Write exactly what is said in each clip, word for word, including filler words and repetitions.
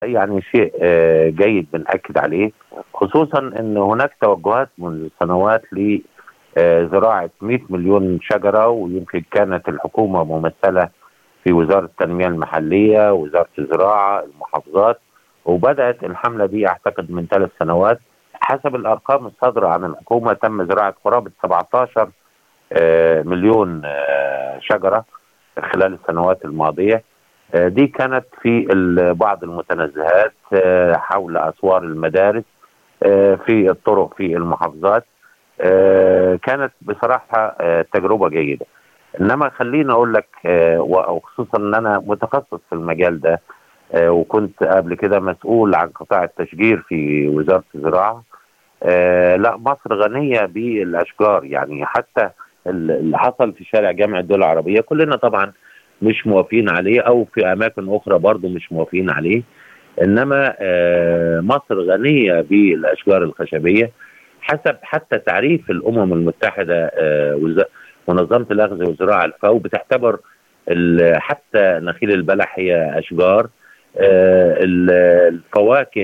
يعني شيء آه، جيد بنأكد عليه، خصوصا أن هناك توجهات منذ سنوات لزراعة مئة مليون شجرة، ويمكن كانت الحكومة ممثلة في وزارة التنمية المحلية، وزارة الزراعة، المحافظات، وبدأت الحملة دي أعتقد من ثلاث سنوات. حسب الأرقام الصادرة عن الحكومة تم زراعة قرابة سبعة عشر آه، مليون آه، شجرة خلال السنوات الماضية. آه، دي كانت في ال- بعض المتنزهات آه، حول أسوار المدارس، آه، في الطرق في المحافظات. آه، كانت بصراحة آه، تجربة جيدة. إنما خليني أقول لك، آه، وخصوصا أن أنا متخصص في المجال ده، آه، وكنت قبل كده مسؤول عن قطاع التشجير في وزارة الزراعة. آه، لا، مصر غنية بالأشجار. يعني حتى ال- اللي حصل في شارع جامع الدول العربية كلنا طبعا مش موافقين عليه، أو في أماكن أخرى برضو مش موافقين عليه. إنما آه، مصر غنية بالأشجار الخشبية حسب حتى تعريف الأمم المتحدة. آه، وز- منظمة الأغذية والزراعة الفاو بتعتبر ال- حتى نخيل البلح هي أشجار. آه، ال- الفواكه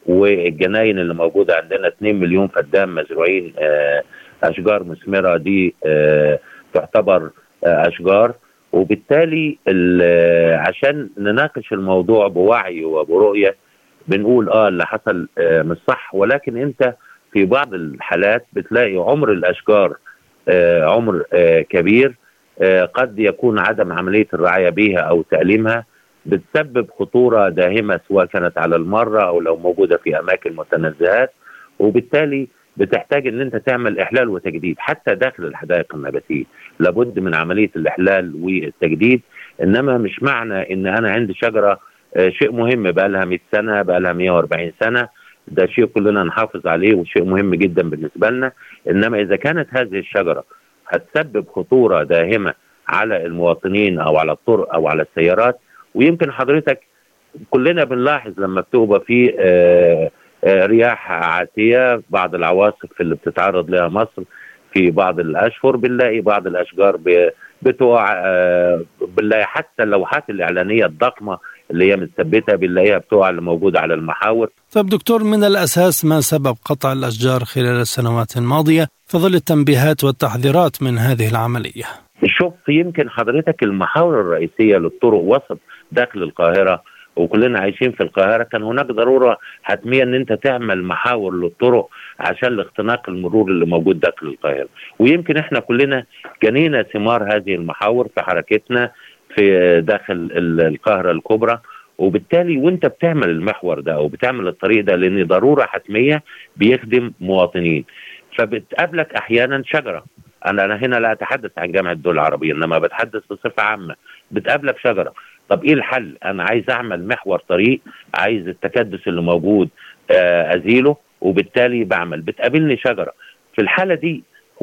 والجناين اللي موجودة عندنا اثنين مليون فدان مزروعين آه، أشجار مثمرة، دي آه، تعتبر آه، أشجار. وبالتالي ال- عشان نناقش الموضوع بوعي وبرؤية بنقول اه اللي حصل آه مش صح، ولكن انت في بعض الحالات بتلاقي عمر الاشجار آه عمر آه كبير. آه قد يكون عدم عملية الرعاية بها او تأليمها بتسبب خطورة داهمة، سواء كانت على المرة او لو موجودة في اماكن متنزهات. وبالتالي بتحتاج ان انت تعمل احلال وتجديد حتى داخل الحدائق النباتية. لابد من عملية الاحلال والتجديد. انما مش معنى ان انا عندي شجرة آه، شيء مهم بقى لها مئة سنة، بقى لها مئة وأربعين سنة، ده شيء كلنا نحافظ عليه وشيء مهم جدا بالنسبة لنا. إنما إذا كانت هذه الشجرة هتسبب خطورة داهمة على المواطنين أو على الطرق أو على السيارات. ويمكن حضرتك كلنا بنلاحظ لما بتبقى في آه، آه، رياح عاتية، بعض العواصف اللي بتتعرض لها مصر في بعض الأشهر بنلاقي بعض الأشجار ب- بتقع. آه، بنلاقي حتى اللوحات الإعلانية الضخمة اللي هي متثبتة بنلاقيها بتقع، اللي موجودة على المحاور. طيب دكتور، من الأساس ما سبب قطع الأشجار خلال السنوات الماضية في ظل التنبيهات والتحذيرات من هذه العملية؟ شوف، يمكن حضرتك المحاور الرئيسية للطرق وسط داخل القاهرة، وكلنا عايشين في القاهرة، كان هناك ضرورة حتمية ان انت تعمل محاور للطرق عشان الاختناق المرور اللي موجود داخل القاهرة. ويمكن احنا كلنا جنينا ثمار هذه المحاور في حركتنا في داخل ال- القاهرة الكبرى. وبالتالي وانت بتعمل المحور ده او بتعمل الطريق ده لان ضرورة حتمية بيخدم مواطنين، فبتقابلك احيانا شجرة. انا انا هنا لا اتحدث عن جامعه الدول العربيه، انما بتحدث بصفه عامه. بتقابلك شجره، طب ايه الحل؟ انا عايز اعمل محور طريق، عايز التكدس اللي موجود آه، ازيله، وبالتالي بعمل بتقابلني شجره. في الحاله دي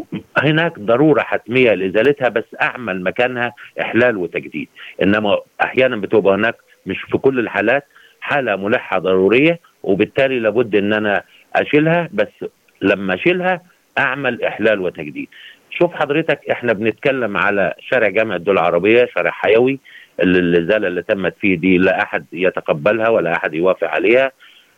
هناك ضروره حتميه لازالتها، بس اعمل مكانها احلال وتجديد. انما احيانا بتبقى هناك، مش في كل الحالات، حاله ملحه ضروريه، وبالتالي لابد ان انا اشيلها. بس لما اشيلها اعمل احلال وتجديد. شوف حضرتك، احنا بنتكلم على شارع جامعة الدول العربية، شارع حيوي. اللي- الازالة اللي تمت فيه دي لا احد يتقبلها ولا احد يوافق عليها.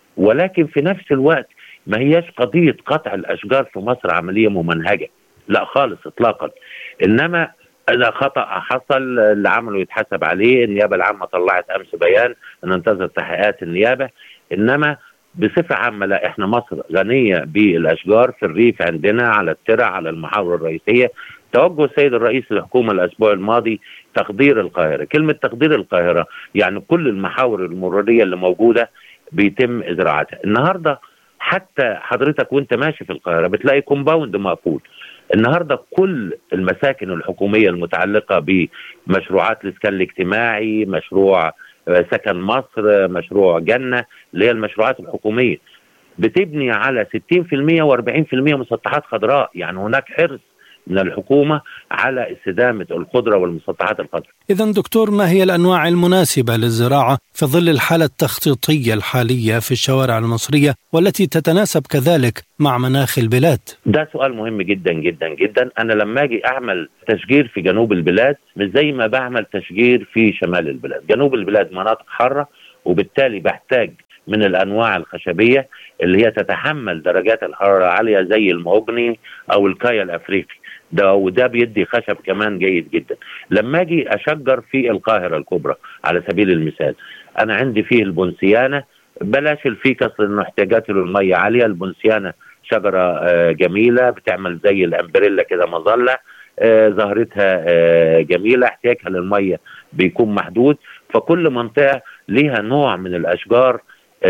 ولكن في نفس الوقت ما هياش قضية قطع الاشجار في مصر عملية ممنهجة، لا خالص اطلاقا. انما اذا خطأ حصل اللي عمله يتحاسب عليه. النيابة العامة طلعت امس بيان ان ننتظر تحقيقات النيابة. انما بصفة عامة لا، احنا مصر غنية بالاشجار في الريف، عندنا على الترع، على المحاور الرئيسية. توجه السيد الرئيس للحكومة الاسبوع الماضي تخضير القاهرة. كلمة تخضير القاهرة يعني كل المحاور المرورية اللي موجودة بيتم ازراعتها النهارده. حتى حضرتك وانت ماشي في القاهره بتلاقي كومباوند مقفول. النهارده كل المساكن الحكوميه المتعلقه بمشروعات الاسكان الاجتماعي، مشروع آه، سكن مصر، مشروع جنه، اللي هي المشروعات الحكوميه، بتبني على ستين في المئة وأربعين في المئة مسطحات خضراء. يعني هناك حرص من الحكومه على استدامه الخضره والمسطحات الخضراء. إذن دكتور، ما هي الأنواع المناسبة للزراعة في ظل الحالة التخطيطية الحالية في الشوارع المصرية والتي تتناسب كذلك مع مناخ البلاد؟ ده سؤال مهم جدا جدا جدا. انا لما اجي اعمل تشجير في جنوب البلاد مش زي ما بعمل تشجير في شمال البلاد. جنوب البلاد مناطق حاره وبالتالي بحتاج من الأنواع الخشبية اللي هي تتحمل درجات الحرارة العالية زي المهوجني أو الكايا الأفريقي ده، وده بيدي خشب كمان جيد جدا. لما أجي أشجر في القاهرة الكبرى على سبيل المثال، أنا عندي فيه البونسيانة، بلاش الفيكس لأنه احتياجاته للمية عالية. البونسيانة شجرة جميلة بتعمل زي الأمبريلا كده مظلة، ظهرتها جميلة، احتياجها للمية بيكون محدود. فكل منطقة ليها نوع من الأشجار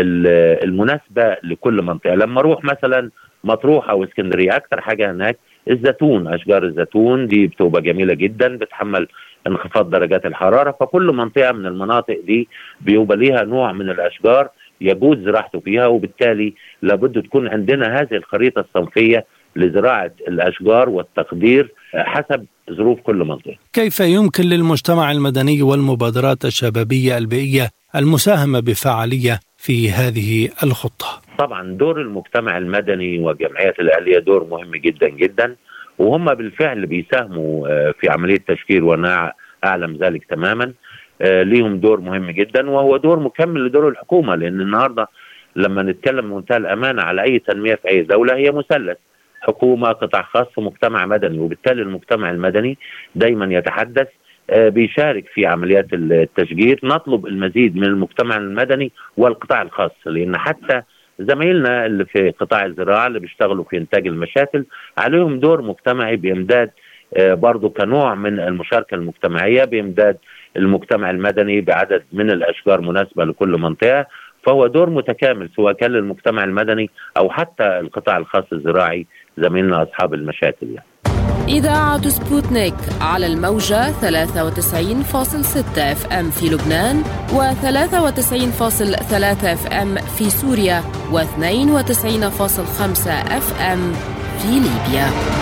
المناسبة لكل منطقة. لما أروح مثلا مطروح أو اسكندرية، أكتر حاجة هناك الزيتون، أشجار الزيتون دي بتبقى جميلة جدا، بتحمل انخفاض درجات الحرارة. فكل منطقة من المناطق دي بيبقى ليها نوع من الأشجار يجوز زراعته فيها، وبالتالي لابد تكون عندنا هذه الخريطة الصنفية لزراعة الأشجار والتقدير حسب ظروف كل منطقة. كيف يمكن للمجتمع المدني والمبادرات الشبابية البيئية المساهمة بفعالية في هذه الخطة؟ طبعا دور المجتمع المدني وجمعيات الأهلية دور مهم جدا جدا، وهم بالفعل بيساهموا في عملية تشكيل، وأنا أعلم ذلك تماما. ليهم دور مهم جدا، وهو دور مكمل لدور الحكومة، لأن النهاردة لما نتكلم بمنتهى الأمانة على أي تنمية في أي دولة هي مثلث حكومة، قطاع خاص، ومجتمع مدني. وبالتالي المجتمع المدني دايما يتحدث، بيشارك في عمليات التشجير. نطلب المزيد من المجتمع المدني والقطاع الخاص، لأن حتى زمايلنا اللي في قطاع الزراعة اللي بيشتغلوا في إنتاج المشاتل عليهم دور مجتمعي بإمداد برضو كنوع من المشاركة المجتمعية، بإمداد المجتمع المدني بعدد من الأشجار مناسبة لكل منطقة. فهو دور متكامل سواء كان للمجتمع المدني أو حتى القطاع الخاص الزراعي زميلنا أصحاب المشاتل يعني. إذاعة سبوتنيك على الموجة ثلاثة وتسعين فاصلة ستة اف ام في لبنان، وثلاثة وتسعين فاصلة ثلاثة اف ام في سوريا، واثنين وتسعين فاصلة خمسة اف ام في ليبيا.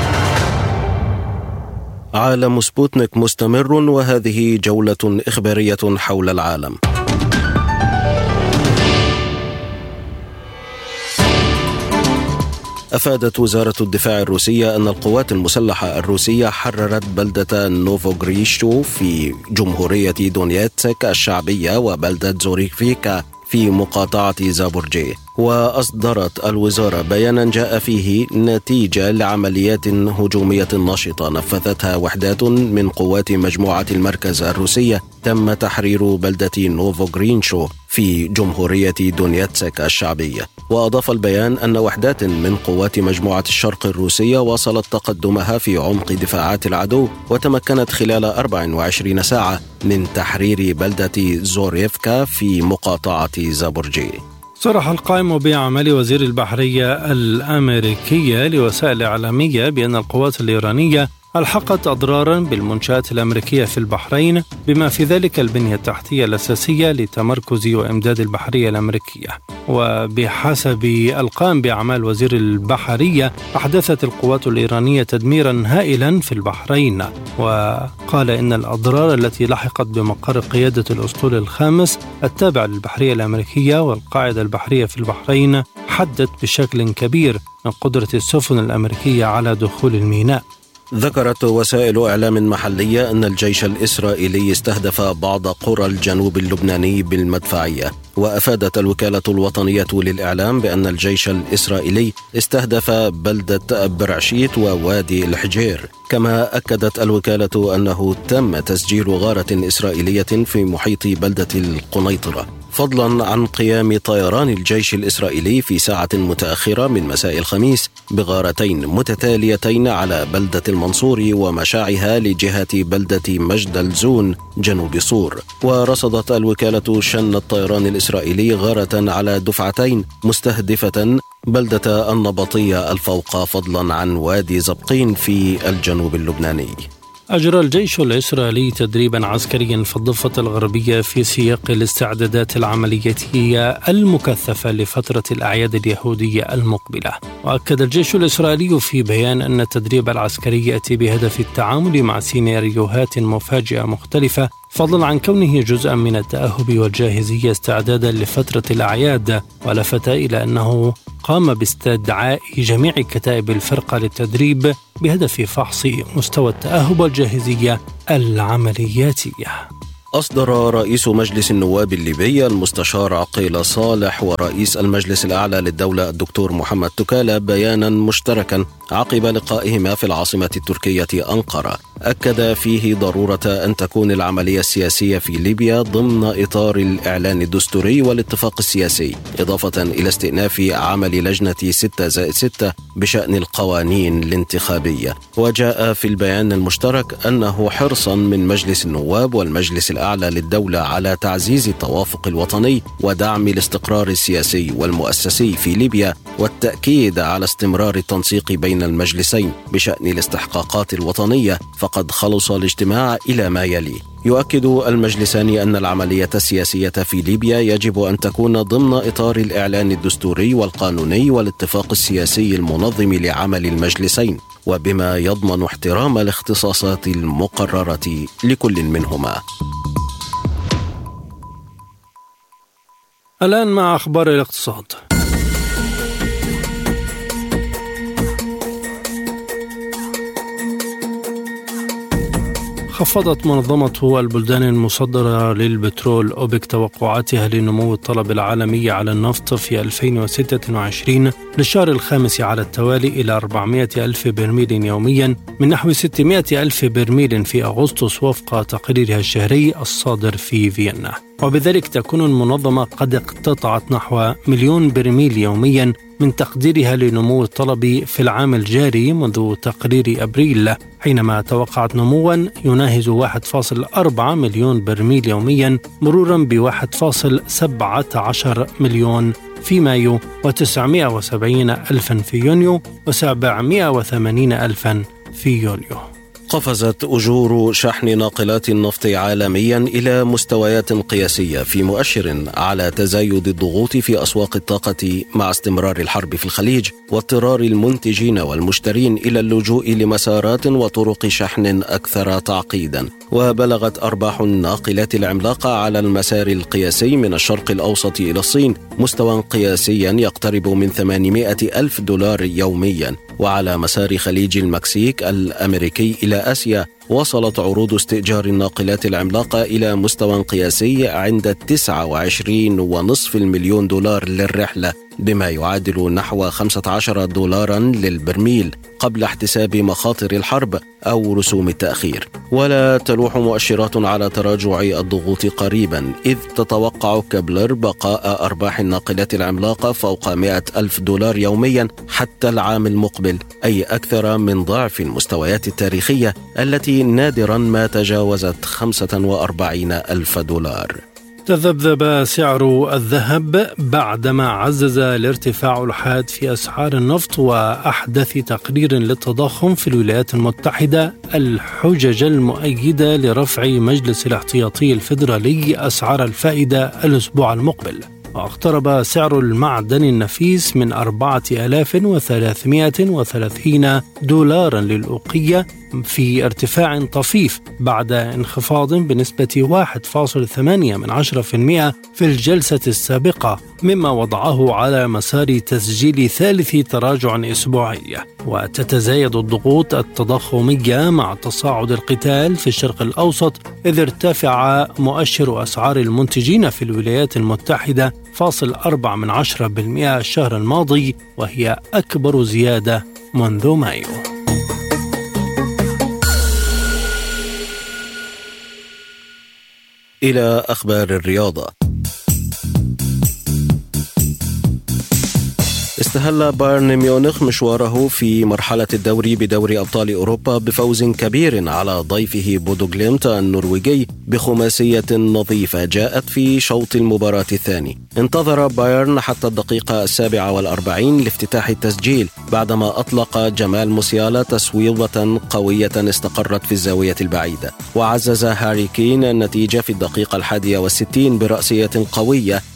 عالم سبوتنيك مستمر، وهذه جولة إخبارية حول العالم. أفادت وزارة الدفاع الروسية أن القوات المسلحة الروسية حررت بلدة نوفوغريشو في جمهورية دونيتسك الشعبية وبلدة زوريفيكا في مقاطعة زابورجي. وأصدرت الوزارة بيانا جاء فيه نتيجة لعمليات هجومية نشطة نفذتها وحدات من قوات مجموعة المركز الروسية تم تحرير بلدة نوفوغرينشو في جمهورية دونيتسك الشعبية. وأضاف البيان أن وحدات من قوات مجموعة الشرق الروسية واصلت تقدمها في عمق دفاعات العدو، وتمكنت خلال أربع وعشرين ساعة من تحرير بلدة زوريفكا في مقاطعة زابورجي. صرح القائم بعمل وزير البحرية الأمريكية لوسائل إعلامية بأن القوات الإيرانية ألحقت أضرارا بالمنشآت الأمريكية في البحرين، بما في ذلك البنية التحتية الأساسية لتمركز وإمداد البحرية الأمريكية. وبحسب القائم بأعمال وزير البحرية، أحدثت القوات الإيرانية تدميرا هائلا في البحرين، وقال إن الأضرار التي لحقت بمقر قيادة الأسطول الخامس التابع للبحرية الأمريكية والقاعدة البحرية في البحرين حدت بشكل كبير من قدرة السفن الأمريكية على دخول الميناء. ذكرت وسائل إعلام محلية أن الجيش الإسرائيلي استهدف بعض قرى الجنوب اللبناني بالمدفعية. وأفادت الوكالة الوطنية للإعلام بأن الجيش الإسرائيلي استهدف بلدة برعشيت ووادي الحجير. كما أكدت الوكالة أنه تم تسجيل غارة إسرائيلية في محيط بلدة القنيطرة، فضلا عن قيام طيران الجيش الإسرائيلي في ساعة متأخرة من مساء الخميس بغارتين متتاليتين على بلدة المنصور ومشاعها لجهة بلدة مجد الزون جنوب صور. ورصدت الوكالة شن الطيران الإسرائيلي غارة على دفعتين مستهدفة بلدة النبطية الفوق، فضلا عن وادي زبقين في الجنوب اللبناني. أجرى الجيش الإسرائيلي تدريبا عسكريا في الضفة الغربية في سياق الاستعدادات العملياتية المكثفة لفترة الأعياد اليهودية المقبلة. وأكد الجيش الإسرائيلي في بيان أن التدريب العسكري يأتي بهدف التعامل مع سيناريوهات مفاجئة مختلفة، فضلا عن كونه جزءا من التأهب والجاهزية استعدادا لفترة الأعياد. ولفت إلى أنه قام باستدعاء جميع كتائب الفرقة للتدريب بهدف فحص مستوى التأهب والجاهزية العملياتية. أصدر رئيس مجلس النواب الليبي المستشار عقيل صالح ورئيس المجلس الأعلى للدولة الدكتور محمد تكالة بيانا مشتركا عقب لقائهما في العاصمة التركية أنقرة، أكد فيه ضرورة أن تكون العملية السياسية في ليبيا ضمن إطار الإعلان الدستوري والاتفاق السياسي، إضافة إلى استئناف عمل لجنة ستة زائد ستة بشأن القوانين الانتخابية. وجاء في البيان المشترك أنه حرصا من مجلس النواب والمجلس الأعلى للدولة على تعزيز التوافق الوطني ودعم الاستقرار السياسي والمؤسسي في ليبيا، والتأكيد على استمرار التنسيق بين المجلسين بشأن الاستحقاقات الوطنية، فقد خلص الاجتماع إلى ما يلي. يؤكد المجلسان أن العملية السياسية في ليبيا يجب أن تكون ضمن إطار الإعلان الدستوري والقانوني والاتفاق السياسي المنظم لعمل المجلسين، وبما يضمن احترام الاختصاصات المقررة لكل منهما. الآن مع أخبار الاقتصاد. خفضت منظمة البلدان المصدرة للبترول أوبك توقعاتها لنمو الطلب العالمي على النفط في ألفين وستة وعشرين للشهر الخامس على التوالي إلى أربعمائة ألف برميل يوميا من نحو ستمائة ألف برميل في أغسطس وفق تقريرها الشهري الصادر في فيينا، وبذلك تكون المنظمة قد اقتطعت نحو مليون برميل يوميا من تقديرها لنمو الطلب في العام الجاري منذ تقرير أبريل، حينما توقعت نموا يناهز واحد فاصل أربعة مليون برميل يوميا مرورا ب واحد فاصل سبعة عشر مليون في مايو وتسعمائة وسبعين ألفا في يونيو وسبعمائة وثمانين ألفا في يوليو. قفزت أجور شحن ناقلات النفط عالميا إلى مستويات قياسية في مؤشر على تزايد الضغوط في أسواق الطاقة مع استمرار الحرب في الخليج واضطرار المنتجين والمشترين إلى اللجوء لمسارات وطرق شحن أكثر تعقيدا. وبلغت أرباح الناقلات العملاقة على المسار القياسي من الشرق الأوسط إلى الصين مستوى قياسيا يقترب من ثمانمائة ألف دولار يوميا، وعلى مسار خليج المكسيك الأمريكي إلى آسيا وصلت عروض استئجار الناقلات العملاقة إلى مستوى قياسي عند تسعة وعشرين فاصلة خمسة المليون دولار للرحلة، بما يعادل نحو خمسة عشر دولارا للبرميل قبل احتساب مخاطر الحرب أو رسوم التأخير. ولا تلوح مؤشرات على تراجع الضغوط قريبا، إذ تتوقع كبلر بقاء أرباح الناقلات العملاقة فوق مائة ألف دولار يوميا حتى العام المقبل، أي أكثر من ضعف المستويات التاريخية التي نادرا ما تجاوزت خمسة وأربعين ألف دولار. تذبذب سعر الذهب بعدما عزز الارتفاع الحاد في أسعار النفط وأحدث تقرير للتضخم في الولايات المتحدة الحجج المؤيدة لرفع مجلس الاحتياطي الفيدرالي أسعار الفائدة الأسبوع المقبل. واقترب سعر المعدن النفيس من أربعة آلاف وثلاثمائة وثلاثين دولارا للأوقية في ارتفاع طفيف بعد انخفاض بنسبة واحد فاصل ثمانية بالمئة في الجلسة السابقة، مما وضعه على مسار تسجيل ثالث تراجع أسبوعي. وتتزايد الضغوط التضخمية مع تصاعد القتال في الشرق الأوسط، إذ ارتفع مؤشر أسعار المنتجين في الولايات المتحدة فاصل أربعة من عشرة بالمئة الشهر الماضي، وهي أكبر زيادة منذ مايو. إلى أخبار الرياضة. استهل بايرن ميونخ مشواره في مرحلة الدوري بدوري أبطال أوروبا بفوز كبير على ضيفه بودو غليمت النرويجي بخماسية نظيفة جاءت في شوط المباراة الثاني. انتظر بايرن حتى الدقيقة السابعة والأربعين لافتتاح التسجيل بعدما أطلق جمال موسيالا تسويضة قوية استقرت في الزاوية البعيدة، وعزز هاري كين النتيجة في الدقيقة الحادية والستين برأسية قوية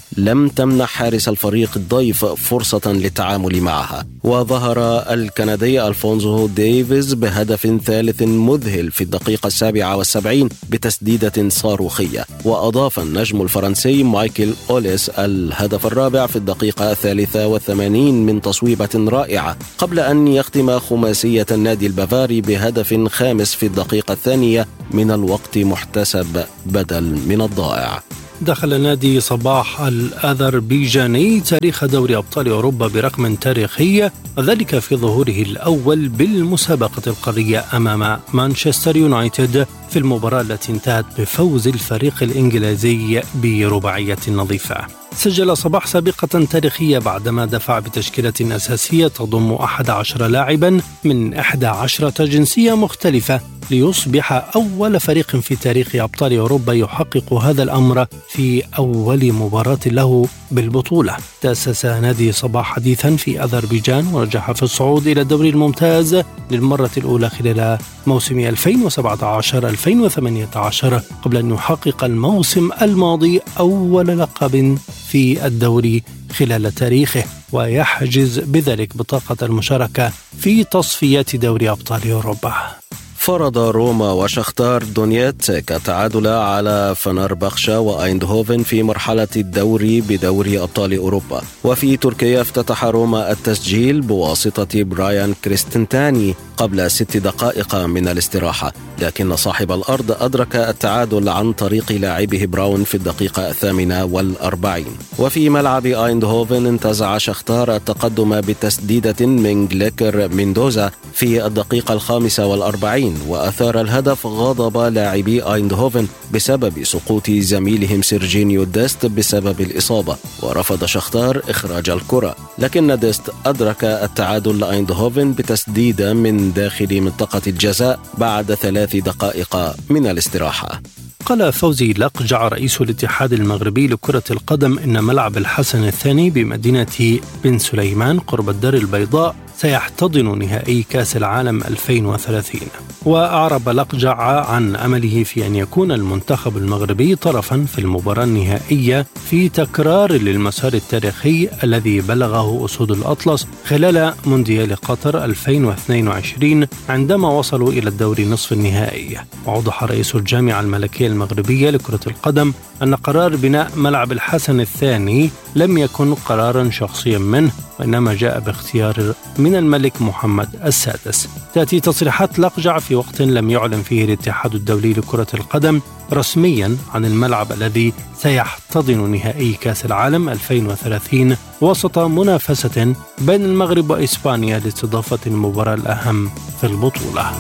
لم تمنح حارس الفريق الضيف فرصة للتعامل معها. وظهر الكندي ألفونسو ديفيز بهدف ثالث مذهل في الدقيقة السابعة والسبعين بتسديدة صاروخية. وأضاف النجم الفرنسي مايكل أوليس الهدف الرابع في الدقيقة الثالثة والثمانين من تصويبة رائعة، قبل أن يختم خماسية النادي البافاري بهدف خامس في الدقيقة الثانية من الوقت محتسب بدل من الضائع. دخل نادي صباح الأذربيجاني تاريخ دوري أبطال أوروبا برقم تاريخي، وذلك في ظهوره الأول بالمسابقة القارية أمام مانشستر يونايتد في المباراة التي انتهت بفوز الفريق الإنجليزي برباعية نظيفة. سجل صباح سابقة تاريخية بعدما دفع بتشكيلة أساسية تضم أحد عشر لاعبا من إحدى عشرة جنسية مختلفة ليصبح أول فريق في تاريخ أبطال أوروبا يحقق هذا الأمر في أول مباراة له بالبطولة. تأسس نادي صباح حديثا في أذربيجان ونجح في الصعود إلى الدوري الممتاز للمرة الأولى خلال موسم ألفين وسبعة عشر ألفين وثمانية عشر، قبل أن يحقق الموسم الماضي أول لقب في الدوري خلال تاريخه، ويحجز بذلك بطاقة المشاركة في تصفيات دوري أبطال أوروبا. فرض روما وشختار دونيتسك التعادل على فنربخشة وأيندهوفن في مرحلة الدوري بدوري أبطال أوروبا. وفي تركيا افتتح روما التسجيل بواسطة برايان كريستنتاني قبل ست دقائق من الاستراحة، لكن صاحب الأرض أدرك التعادل عن طريق لاعبه براون في الدقيقة الثامنة والأربعين. وفي ملعب أيندهوفن انتزع شختار التقدم بتسديدة من جليكر ميندوزا في الدقيقة الخامسة والأربعين، وأثار الهدف غضب لاعبي أيندهوفن بسبب سقوط زميلهم سيرجينيو ديست بسبب الإصابة، ورفض شختار إخراج الكرة، لكن ديست أدرك التعادل لأيندهوفن بتسديدة من داخل منطقة الجزاء بعد ثلاث دقائق من الاستراحة. قال فوزي لقجع رئيس الاتحاد المغربي لكرة القدم إن ملعب الحسن الثاني بمدينة بن سليمان قرب الدار البيضاء سيحتضن نهائي كأس العالم ألفين وثلاثين. وأعرب لقجع عن أمله في أن يكون المنتخب المغربي طرفا في المباراة النهائية في تكرار للمسار التاريخي الذي بلغه أسود الأطلس خلال مونديال قطر ألفين واثنين وعشرين عندما وصلوا إلى الدور نصف النهائي. وأوضح رئيس الجامعة الملكية المغربية لكرة القدم أن قرار بناء ملعب الحسن الثاني لم يكن قرارا شخصيا منه، وإنما جاء باختيار من الملك محمد السادس. تأتي تصريحات لقجع في وقت لم يعلن فيه الاتحاد الدولي لكرة القدم رسميا عن الملعب الذي سيحتضن نهائي كأس العالم ألفين وثلاثين وسط منافسة بين المغرب وإسبانيا لاستضافة المباراة الأهم في البطولة.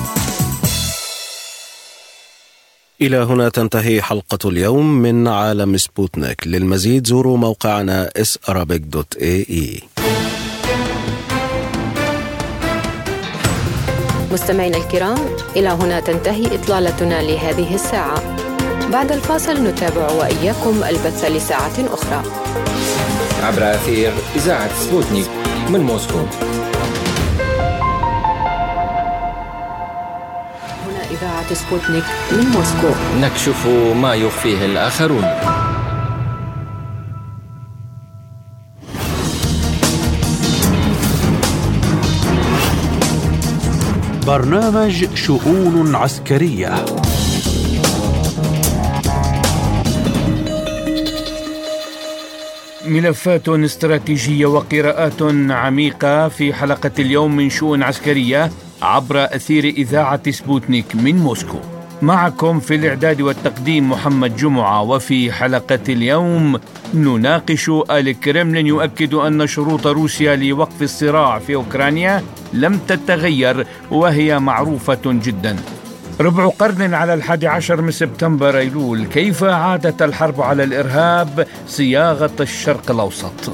إلى هنا تنتهي حلقة اليوم من عالم سبوتنيك. للمزيد زوروا موقعنا إس أرابيك دوت إيه إي. مستمعينا الكرام، إلى هنا تنتهي إطلالتنا لهذه الساعة. بعد الفاصل نتابع وإياكم البث لساعة أخرى عبر أثير إذاعة سبوتنيك من موسكو. هنا إذاعة سبوتنيك من موسكو، نكشف ما يخفيه الآخرون. برنامج شؤون عسكرية. ملفات استراتيجية وقراءات عميقة في حلقة اليوم من شؤون عسكرية عبر أثير إذاعة سبوتنيك من موسكو. معكم في الإعداد والتقديم محمد جمعة. وفي حلقة اليوم نناقش الكرملين يؤكد أن شروط روسيا لوقف الصراع في أوكرانيا لم تتغير وهي معروفة جدا. ربع قرن على الحادي عشر من سبتمبر أيلول، كيف عادت الحرب على الإرهاب صياغة الشرق الأوسط؟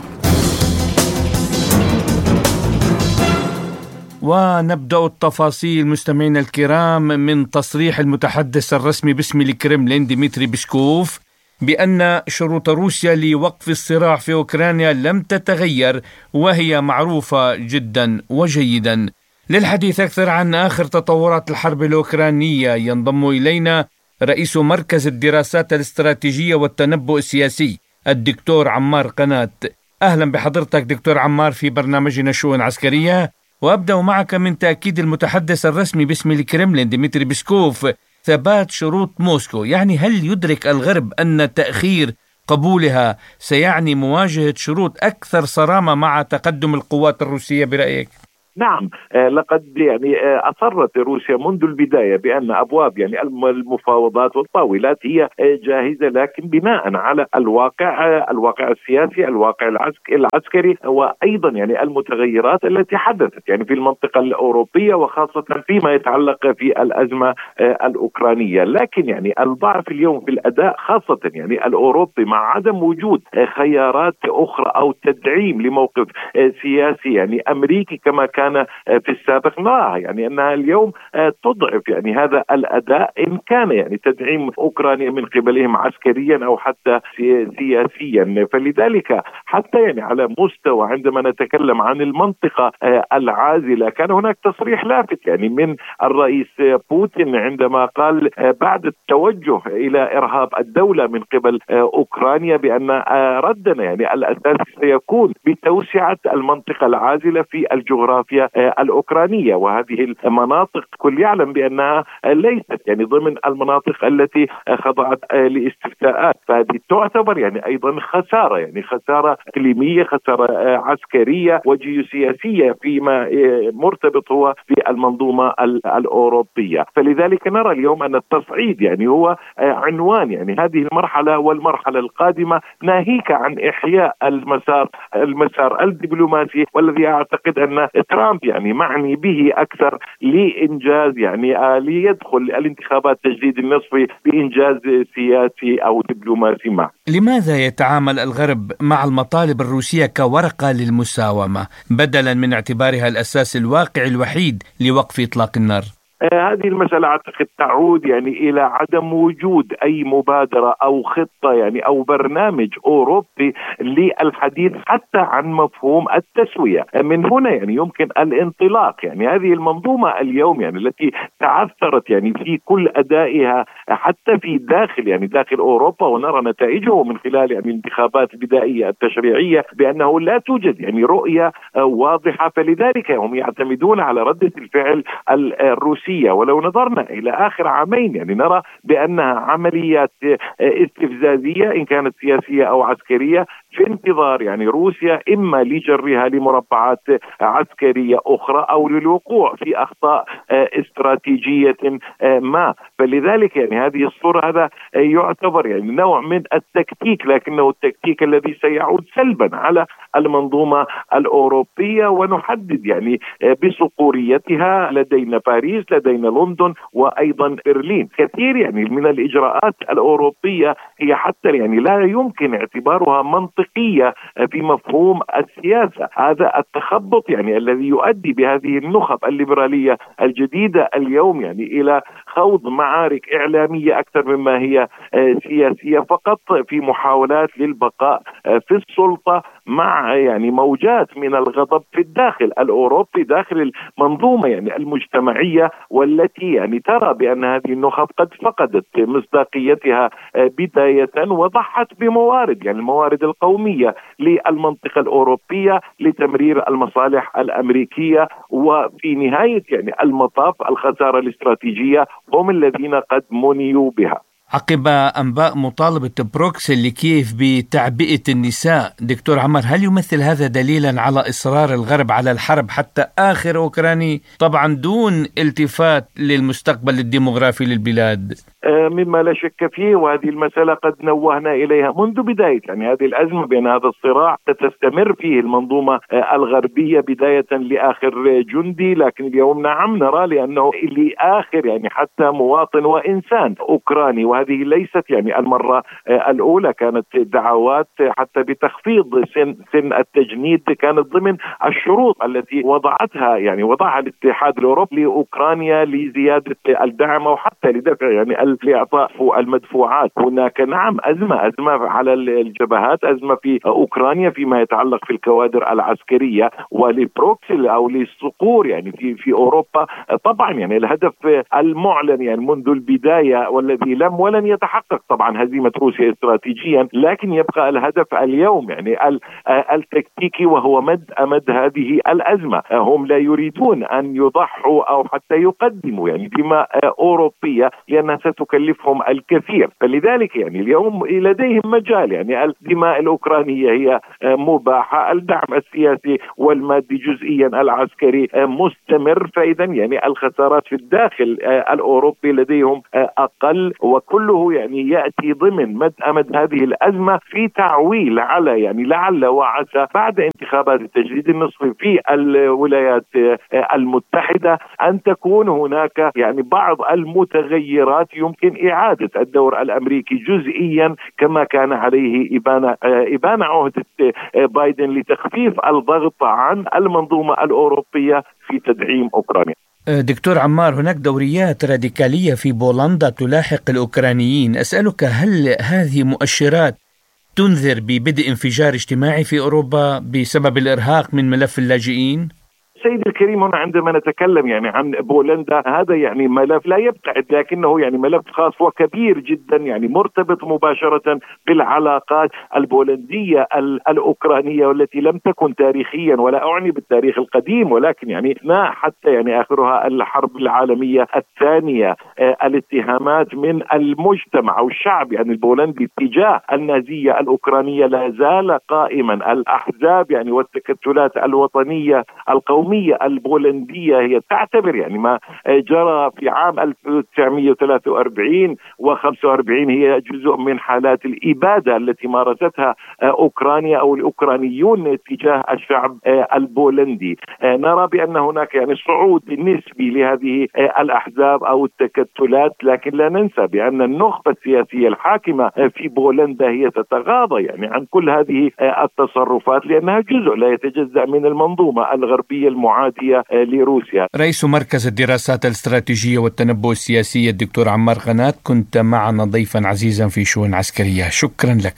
ونبدأ التفاصيل مستمعينا الكرام من تصريح المتحدث الرسمي باسم الكرملين ديمتري بيسكوف بأن شروط روسيا لوقف الصراع في أوكرانيا لم تتغير وهي معروفة جدا وجيدا. للحديث أكثر عن آخر تطورات الحرب الأوكرانية ينضم إلينا رئيس مركز الدراسات الاستراتيجية والتنبؤ السياسي الدكتور عمار قنات. أهلا بحضرتك دكتور عمار في برنامجنا شؤون عسكرية، وأبدأ معك من تأكيد المتحدث الرسمي باسم الكرملين ديمتري بيسكوف ثبات شروط موسكو. يعني هل يدرك الغرب أن تأخير قبولها سيعني مواجهة شروط أكثر صرامة مع تقدم القوات الروسية برأيك؟ نعم، لقد يعني أصرت روسيا منذ البداية بأن أبواب يعني المفاوضات والطاولات هي جاهزة، لكن بناء على الواقع الواقع السياسي، الواقع العسكري، وأيضا يعني المتغيرات التي حدثت يعني في المنطقة الأوروبية، وخاصة فيما يتعلق في الأزمة الأوكرانية. لكن يعني الضعف اليوم في الأداء خاصة يعني الأوروبي مع عدم وجود خيارات أخرى أو تدعيم لموقف سياسي يعني أمريكي كما كان كان في السابق، نراها يعني أنها اليوم تضعف يعني هذا الأداء، إن كان يعني تدعيم أوكرانيا من قبلهم عسكريا أو حتى سياسيا. فلذلك حتى يعني على مستوى عندما نتكلم عن المنطقة العازلة، كان هناك تصريح لافت يعني من الرئيس بوتين عندما قال بعد التوجه إلى إرهاب الدولة من قبل أوكرانيا بأن ردنا يعني الأساس سيكون بتوسعة المنطقة العازلة في الجغرافيا الأوكرانية. وهذه المناطق كل يعلم بأنها ليست يعني ضمن المناطق التي خضعت لاستفتاءات، فهذه تعتبر يعني أيضا خسارة، يعني خسارة إقليمية، خسارة عسكرية وجيوسياسية فيما مرتبط هو بالمنظومة الأوروبية. فلذلك نرى اليوم أن التصعيد يعني هو عنوان يعني هذه المرحلة والمرحلة القادمة، ناهيك عن إحياء المسار المسار الدبلوماسي، والذي أعتقد أن ترامب يعني معني به أكثر لإنجاز يعني آه ليدخل الانتخابات تجديد النصفي بإنجاز سياسي أو دبلوماسي معه. لماذا يتعامل الغرب مع المطالب الروسية كورقة للمساومة بدلا من اعتبارها الأساس الواقعي الوحيد لوقف إطلاق النار؟ هذه المسألة أعتقد تعود يعني إلى عدم وجود أي مبادرة أو خطة يعني أو برنامج أوروبي للحديث حتى عن مفهوم التسوية. من هنا يعني يمكن الانطلاق. يعني هذه المنظومة اليوم يعني التي تعثرت يعني في كل أدائها حتى في داخل يعني داخل أوروبا، ونرى نتائجه من خلال يعني الانتخابات البدائية التشريعية بأنه لا توجد يعني رؤية واضحة. فلذلك هم يعتمدون على ردة الفعل الروسية. ولو نظرنا إلى آخر عامين يعني نرى بأنها عمليات استفزازية إن كانت سياسية أو عسكرية، في انتظار يعني روسيا إما لجرها لمربعات عسكرية أخرى أو للوقوع في أخطاء استراتيجية ما. فلذلك يعني هذه الصورة هذا يعتبر يعني نوع من التكتيك، لكنه التكتيك الذي سيعود سلبا على المنظومة الأوروبية. ونحدد يعني بصقوريتها لدينا باريس، لدينا لندن، وأيضا برلين. كثير يعني من الإجراءات الأوروبية هي حتى يعني لا يمكن اعتبارها منطقية في مفهوم السياسة. هذا التخبط يعني الذي يؤدي بهذه النخب الليبرالية الجديدة اليوم يعني إلى خوض معارك إعلامية أكثر مما هي سياسية، فقط في محاولات للبقاء في السلطة مع يعني موجات من الغضب في الداخل الأوروبي داخل المنظومة يعني المجتمعية، والتي يعني ترى بأن هذه النخب قد فقدت مصداقيتها بداية وضحت بموارد يعني الموارد القومية للمنطقة الأوروبية لتمرير المصالح الأمريكية. وفي نهاية يعني المطاف الخسارة الاستراتيجية هم الذين قد منيوا بها. عقب أنباء مطالبة بروكسل لكييف بتعبئة النساء، دكتور عمار، هل يمثل هذا دليلا على إصرار الغرب على الحرب حتى آخر أوكراني، طبعا دون التفات للمستقبل الديموغرافي للبلاد؟ مما لا شك فيه، وهذه المسألة قد نوهنا إليها منذ بداية يعني هذه الأزمة، بأن هذا الصراع ستستمر فيه المنظومة الغربية بداية لآخر جندي. لكن اليوم نعم نرى لأنه لآخر يعني حتى مواطن وإنسان أوكراني. وهذه ليست يعني المرة الأولى، كانت دعوات حتى بتخفيض سن سن التجنيد كانت ضمن الشروط التي وضعتها يعني وضعها الاتحاد الأوروبي لأوكرانيا لزيادة الدعم أو حتى لدفع يعني لإعطاء المدفوعات. هناك نعم أزمة أزمة على الجبهات، أزمة في أوكرانيا فيما يتعلق في الكوادر العسكرية ولبروكسل أو للصقور يعني في في أوروبا. طبعا يعني الهدف المعلن يعني منذ البداية والذي لم ولن يتحقق طبعا هزيمة روسيا استراتيجيا، لكن يبقى الهدف اليوم يعني التكتيكي وهو مد أمد هذه الأزمة. هم لا يريدون أن يضحوا أو حتى يقدموا يعني دماء أوروبية لأنها ستكلفهم الكثير، فلذلك يعني اليوم لديهم مجال يعني الدماء الأوكرانية هي مباحة، الدعم السياسي والمادي جزئيا العسكري مستمر، فإذا يعني الخسارات في الداخل الأوروبي لديهم أقل، وكله يعني يأتي ضمن مد أمد هذه الأزمة في تعويل على يعني لعل وعسى بعد انتخابات التجديد النصفي في الولايات المتحدة أن تكون هناك يعني بعض المتغيرات يمكن إعادة الدور الأمريكي جزئيا كما كان عليه إبان إبان عهدة بايدن لتخفيف الضغط عن المنظومة الأوروبية في تدعيم أوكرانيا. دكتور عمار، هناك دوريات راديكالية في بولندا تلاحق الأوكرانيين، أسألك هل هذه مؤشرات تنذر ببدء انفجار اجتماعي في أوروبا بسبب الإرهاق من ملف اللاجئين؟ سيد الكريم، هنا عندما نتكلم يعني عن بولندا هذا يعني ملف لا يبتعد، لكنه يعني ملف خاص وكبير جدا يعني مرتبط مباشرة بالعلاقات البولندية الأوكرانية والتي لم تكن تاريخيا، ولا أعني بالتاريخ القديم ولكن يعني ما حتى يعني آخرها الحرب العالمية الثانية. آه الاتهامات من المجتمع أو الشعب يعني البولندي تجاه النازية الأوكرانية لا زال قائما. الأحزاب يعني والتكتلات الوطنية القومية البولندية هي تعتبر يعني ما جرى في عام ألف وتسعمائة وثلاثة وأربعين وخمسة وأربعين هي جزء من حالات الإبادة التي مارستها أوكرانيا أو الأوكرانيون تجاه الشعب البولندي. نرى بأن هناك يعني صعود نسبي لهذه الأحزاب أو التكتلات، لكن لا ننسى بأن النخبة السياسية الحاكمة في بولندا هي تتغاضى يعني عن كل هذه التصرفات لأنها جزء لا يتجزأ من المنظومة الغربية المعادية لروسيا. رئيس مركز الدراسات الاستراتيجية والتنبؤ السياسي الدكتور عمار غنات، كنت معنا ضيفا عزيزا في شؤون عسكرية، شكرا لك.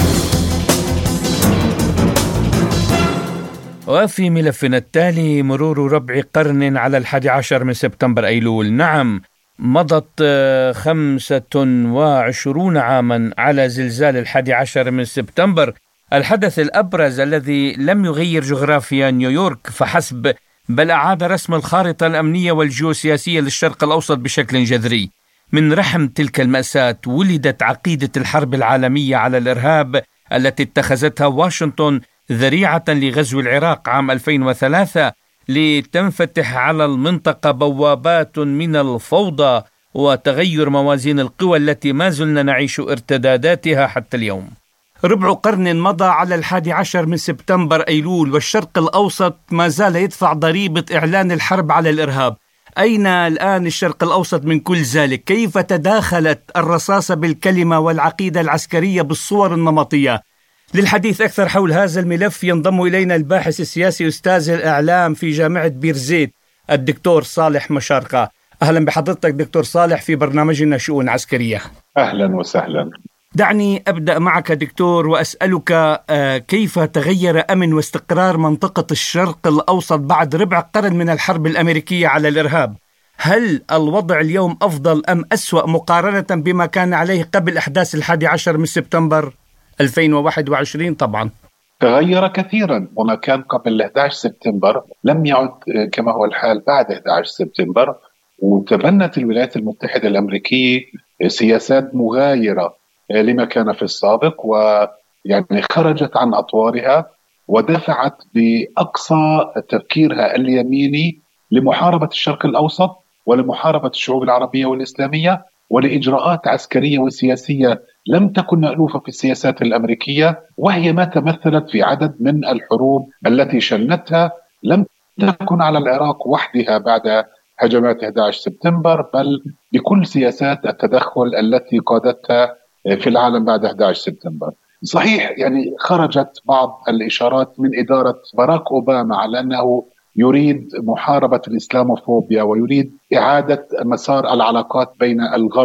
وفي ملفنا التالي، مرور ربع قرن على الحادي عشر من سبتمبر أيلول. نعم، مضت خمسة وعشرون عاما على زلزال الحادي عشر من سبتمبر، الحدث الأبرز الذي لم يغير جغرافيا نيويورك فحسب، بل أعاد رسم الخارطة الأمنية والجيوسياسية للشرق الأوسط بشكل جذري. من رحم تلك المأساة ولدت عقيدة الحرب العالمية على الإرهاب التي اتخذتها واشنطن ذريعة لغزو العراق عام ألفين وثلاثة لتنفتح على المنطقة بوابات من الفوضى وتغير موازين القوى التي ما زلنا نعيش ارتداداتها حتى اليوم. ربع قرن مضى على الحادي عشر من سبتمبر أيلول، والشرق الأوسط ما زال يدفع ضريبة إعلان الحرب على الإرهاب. أين الآن الشرق الأوسط من كل ذلك؟ كيف تداخلت الرصاصة بالكلمة والعقيدة العسكرية بالصور النمطية؟ للحديث أكثر حول هذا الملف ينضم إلينا الباحث السياسي أستاذ الإعلام في جامعة بيرزيت الدكتور صالح مشارقة. أهلا بحضرتك دكتور صالح في برنامجنا شؤون عسكرية. أهلا وسهلا. دعني أبدأ معك دكتور وأسألك كيف تغير أمن واستقرار منطقة الشرق الأوسط بعد ربع قرن من الحرب الأمريكية على الإرهاب؟ هل الوضع اليوم أفضل أم أسوأ مقارنة بما كان عليه قبل أحداث الحادي عشر من سبتمبر ألفين وواحد وعشرين؟ طبعا تغير كثيرا، وما كان قبل أحد عشر سبتمبر لم يعد كما هو الحال بعد أحد عشر سبتمبر. وتبنت الولايات المتحدة الأمريكية سياسات مغايرة لما كان في السابق، ويعني خرجت عن أطوارها ودفعت بأقصى تفكيرها اليميني لمحاربة الشرق الأوسط ولمحاربة الشعوب العربية والإسلامية ولإجراءات عسكرية وسياسية لم تكن مألوفة في السياسات الأمريكية، وهي ما تمثلت في عدد من الحروب التي شنتها. لم تكن على العراق وحدها بعد هجمات أحد عشر سبتمبر، بل بكل سياسات التدخل التي قادتها في العالم بعد أحد عشر سبتمبر. صحيح يعني خرجت بعض الإشارات من إدارة باراك أوباما على أنه يريد محاربة الإسلاموفوبيا ويريد إعادة مسار العلاقات بين الغرب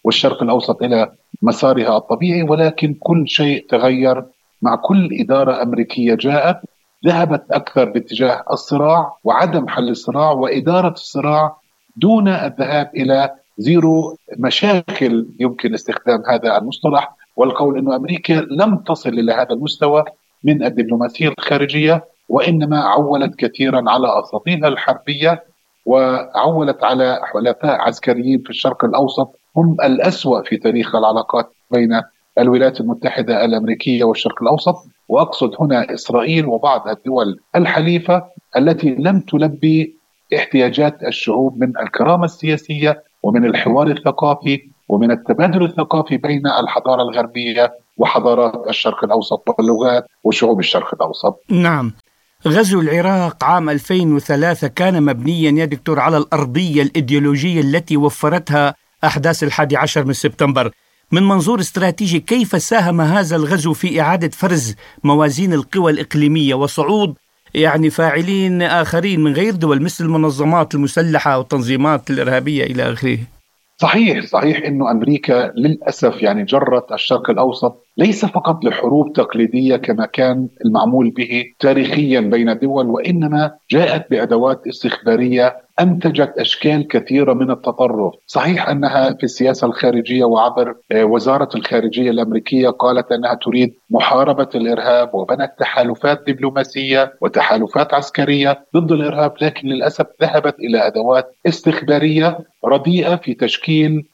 والشرق الأوسط إلى مسارها الطبيعي، ولكن كل شيء تغير مع كل إدارة أمريكية جاءت، ذهبت أكثر باتجاه الصراع وعدم حل الصراع وإدارة الصراع دون الذهاب إلى زيرو مشاكل، يمكن استخدام هذا المصطلح والقول أن أمريكا لم تصل إلى هذا المستوى من الدبلوماسية الخارجية، وإنما عولت كثيرا على أساطيلها الحربية وعولت على حلفاء عسكريين في الشرق الأوسط هم الأسوأ في تاريخ العلاقات بين الولايات المتحدة الأمريكية والشرق الأوسط، وأقصد هنا إسرائيل وبعض الدول الحليفة التي لم تلبي احتياجات الشعوب من الكرامة السياسية ومن الحوار الثقافي ومن التبادل الثقافي بين الحضارة الغربية وحضارات الشرق الأوسط واللغات وشعوب الشرق الأوسط. نعم. غزو العراق عام ألفين وثلاثة كان مبنيا يا دكتور على الأرضية الإيديولوجية التي وفرتها أحداث الحادي عشر من سبتمبر. من منظور استراتيجي، كيف ساهم هذا الغزو في إعادة فرز موازين القوى الإقليمية وصعود يعني فاعلين آخرين من غير دول مثل المنظمات المسلحة والتنظيمات الإرهابية إلى آخره؟ صحيح صحيح إنه أمريكا للأسف يعني جرت الشرق الأوسط ليس فقط لحروب تقليدية كما كان المعمول به تاريخيا بين الدول، وإنما جاءت بأدوات استخبارية أنتجت أشكال كثيرة من التطرف. صحيح أنها في السياسة الخارجية وعبر وزارة الخارجية الأمريكية قالت أنها تريد محاربة الإرهاب وبنت تحالفات دبلوماسية وتحالفات عسكرية ضد الإرهاب، لكن للأسف ذهبت إلى أدوات استخبارية رديئة في تشكيل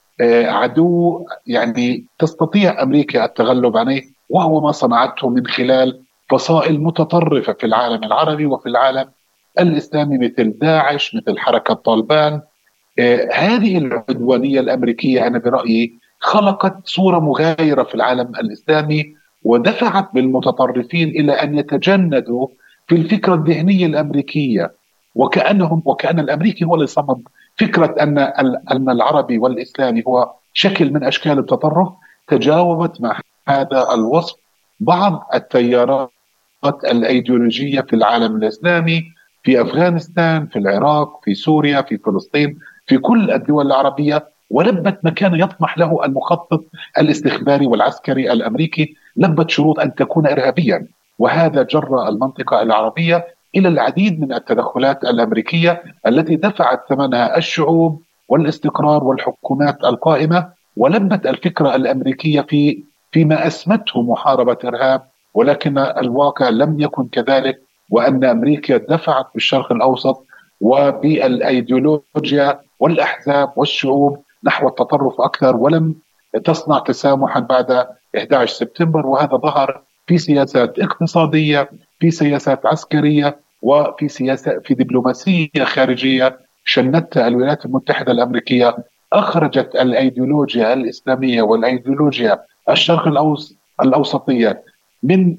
عدو يعني تستطيع أمريكا التغلب عليه، وهو ما صنعته من خلال فصائل متطرفة في العالم العربي وفي العالم الإسلامي مثل داعش مثل حركة طالبان. آه هذه العدوانية الأمريكية أنا برأيي خلقت صورة مغايرة في العالم الإسلامي ودفعت بالمتطرفين إلى أن يتجندوا في الفكرة الذهنية الأمريكية، وكأنهم وكأن الأمريكي هو اللي صمد فكرة أن أن العربي والإسلامي هو شكل من أشكال التطرف. تجاوبت مع هذا الوصف بعض التيارات الأيديولوجية في العالم الإسلامي، في أفغانستان، في العراق، في سوريا، في فلسطين، في كل الدول العربية، ولبت ما كان يطمح له المخطط الاستخباري والعسكري الأمريكي، لبت شروط أن تكون إرهابيا، وهذا جر المنطقة العربية إلى العديد من التدخلات الأمريكية التي دفعت ثمنها الشعوب والاستقرار والحكومات القائمة، ولبت الفكرة الأمريكية في فيما أسمته محاربة إرهاب، ولكن الواقع لم يكن كذلك، وأن أمريكا دفعت بالشرق الأوسط وبالأيديولوجيا والأحزاب والشعوب نحو التطرف أكثر، ولم تصنع تسامحا بعد أحد عشر سبتمبر، وهذا ظهر في سياسات اقتصادية، في سياسات عسكرية، وفي سياسة في دبلوماسية خارجية شنتها الولايات المتحدة الأمريكية، أخرجت الأيديولوجيا الإسلامية والأيديولوجيا الشرق الأوسطية من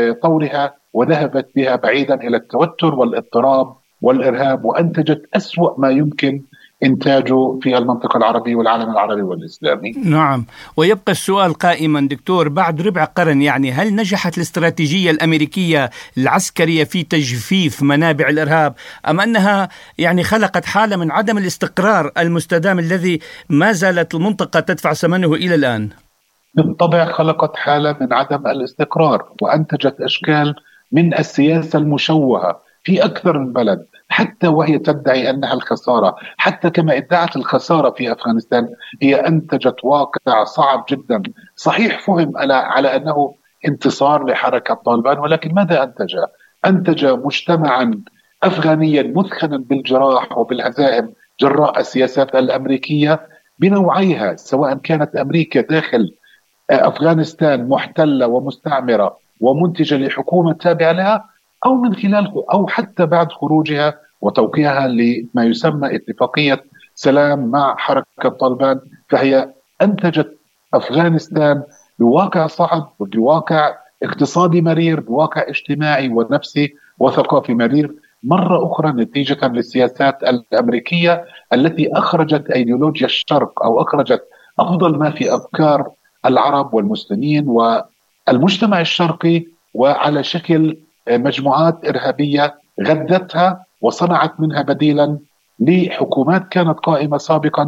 طورها وذهبت بها بعيدا إلى التوتر والاضطراب والإرهاب، وأنتجت أسوأ ما يمكن إنتاجه في المنطقة العربية والعالم العربي والإسلامي. نعم، ويبقى السؤال قائما دكتور، بعد ربع قرن يعني هل نجحت الاستراتيجية الأمريكية العسكرية في تجفيف منابع الإرهاب، أم أنها يعني خلقت حالة من عدم الاستقرار المستدام الذي ما زالت المنطقة تدفع ثمنه إلى الآن؟ بالطبع خلقت حالة من عدم الاستقرار، وأنتجت أشكال من السياسة المشوهة في أكثر من بلد، حتى وهي تدعي أنها الخسارة، حتى كما ادعت الخسارة في أفغانستان هي أنتجت واقع صعب جدا. صحيح فهم على أنه انتصار لحركة طالبان، ولكن ماذا أنتج؟ أنتج مجتمعا أفغانيا مثخنا بالجراح وبالهزائم جراء السياسات الأمريكية بنوعيها، سواء كانت أمريكا داخل أفغانستان محتلة ومستعمرة ومنتجة لحكومة تابعة لها، أو من خلال أو حتى بعد خروجها وتوقيعها لما يسمى اتفاقية سلام مع حركة طالبان، فهي أنتجت أفغانستان بواقع صعب وبواقع اقتصادي مرير، بواقع اجتماعي ونفسي وثقافي مرير مرة أخرى، نتيجة للسياسات الأمريكية التي أخرجت أيديولوجيا الشرق أو أخرجت أفضل ما في أفكار العرب والمسلمين والمجتمع الشرقي، وعلى شكل مجموعات إرهابية غذتها وصنعت منها بديلا لحكومات كانت قائمة سابقا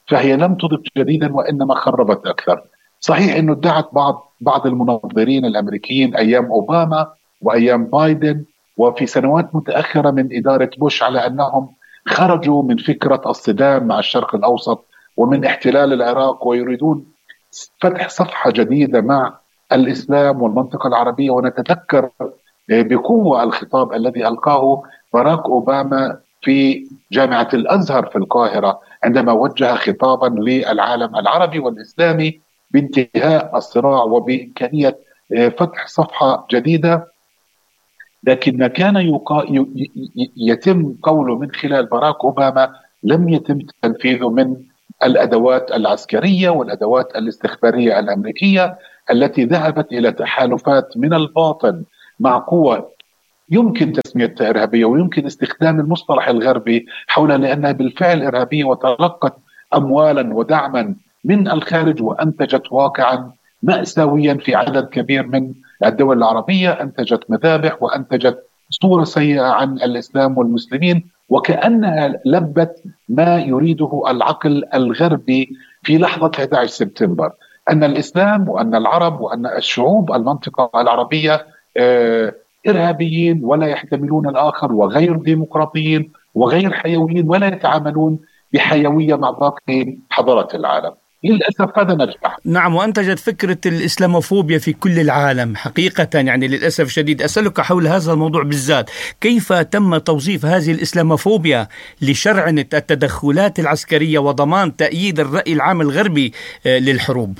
فهي لم تضف جديدا وإنما خربت أكثر. صحيح أنه ادعت بعض بعض المنظرين الأمريكيين أيام أوباما وأيام بايدن وفي سنوات متأخرة من إدارة بوش على أنهم خرجوا من فكرة الصدام مع الشرق الأوسط ومن احتلال العراق ويريدون فتح صفحة جديدة مع الإسلام والمنطقة العربية. ونتذكر بقوة الخطاب الذي ألقاه باراك أوباما في جامعة الأزهر في القاهرة عندما وجه خطابا للعالم العربي والإسلامي بانتهاء الصراع وبإمكانية فتح صفحة جديدة. لكن ما كان يقا... يتم قوله من خلال باراك أوباما لم يتم تنفيذه من الأدوات العسكرية والأدوات الاستخبارية الأمريكية التي ذهبت إلى تحالفات من الباطن مع قوى يمكن تسميتها إرهابية ويمكن استخدام المصطلح الغربي حولها لأنها بالفعل إرهابية، وتلقت أموالا ودعما من الخارج وأنتجت واقعا مأساويا في عدد كبير من الدول العربية، أنتجت مذابح وأنتجت صورة سيئة عن الإسلام والمسلمين، وكأنها لبت ما يريده العقل الغربي في لحظة أحد عشر سبتمبر، أن الإسلام وأن العرب وأن الشعوب المنطقة العربية إرهابيين ولا يحتملون الآخر وغير ديمقراطيين وغير حيويين ولا يتعاملون بحيوية مع باقي حضارات العالم. للأسف هذا نجح. نعم، وأنتجت فكرة الإسلاموفوبيا في كل العالم حقيقة، يعني للأسف الشديد. أسألك حول هذا الموضوع بالذات، كيف تم توظيف هذه الإسلاموفوبيا لشرعنة التدخلات العسكرية وضمان تأييد الرأي العام الغربي للحروب؟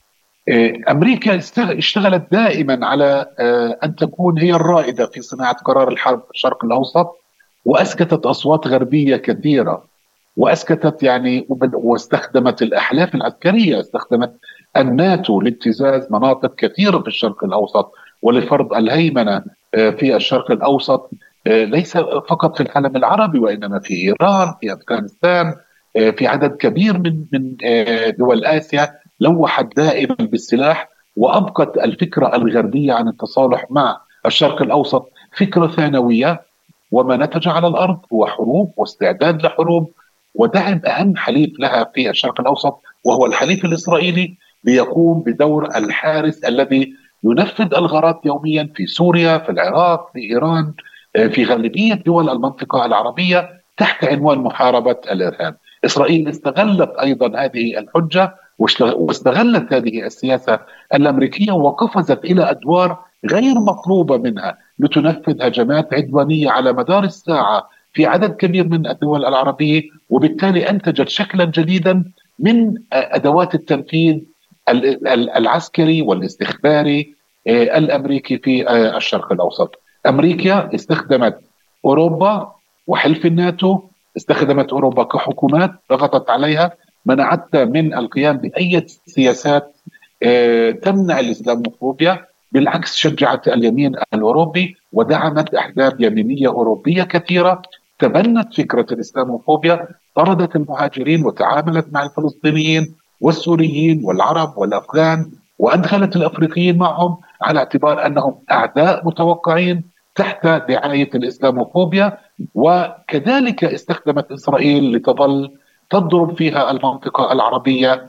أمريكا اشتغلت دائما على أن تكون هي الرائدة في صناعة قرار الحرب في الشرق الأوسط، وأسكتت أصوات غربية كثيرة، وأسكتت يعني واستخدمت الأحلاف العسكرية، استخدمت الناتو لابتزاز مناطق كثيرة في الشرق الأوسط ولفرض الهيمنة في الشرق الأوسط، ليس فقط في العالم العربي وإنما في إيران، في أفغانستان، في عدد كبير من من دول آسيا. لوحت دائما بالسلاح وأبقت الفكرة الغربية عن التصالح مع الشرق الأوسط فكرة ثانوية، وما نتج على الأرض هو حروب واستعداد لحروب ودعم أهم حليف لها في الشرق الأوسط وهو الحليف الإسرائيلي، ليقوم بدور الحارس الذي ينفذ الغارات يوميا في سوريا، في العراق، في إيران، في غالبية دول المنطقة العربية تحت عنوان محاربة الإرهاب. إسرائيل استغلت أيضا هذه الحجة واستغلت هذه السياسة الأمريكية وقفزت إلى أدوار غير مطلوبة منها لتنفذ هجمات عدوانية على مدار الساعة في عدد كبير من الدول العربية، وبالتالي أنتجت شكلا جديدا من أدوات التنفيذ العسكري والاستخباري الأمريكي في الشرق الأوسط. أمريكا استخدمت أوروبا وحلف الناتو، استخدمت أوروبا كحكومات، ضغطت عليها، منعتها من القيام بأي سياسات تمنع الإسلاموفوبيا، بالعكس شجعت اليمين الأوروبي ودعمت أحزاب يمينية أوروبية كثيرة تبنت فكرة الإسلاموفوبيا، طردت المهاجرين وتعاملت مع الفلسطينيين والسوريين والعرب والأفغان، وأدخلت الأفريقيين معهم على اعتبار أنهم أعداء متوقعين تحت دعاية الإسلاموفوبيا. وكذلك استخدمت إسرائيل لتظل تضرب فيها المنطقة العربية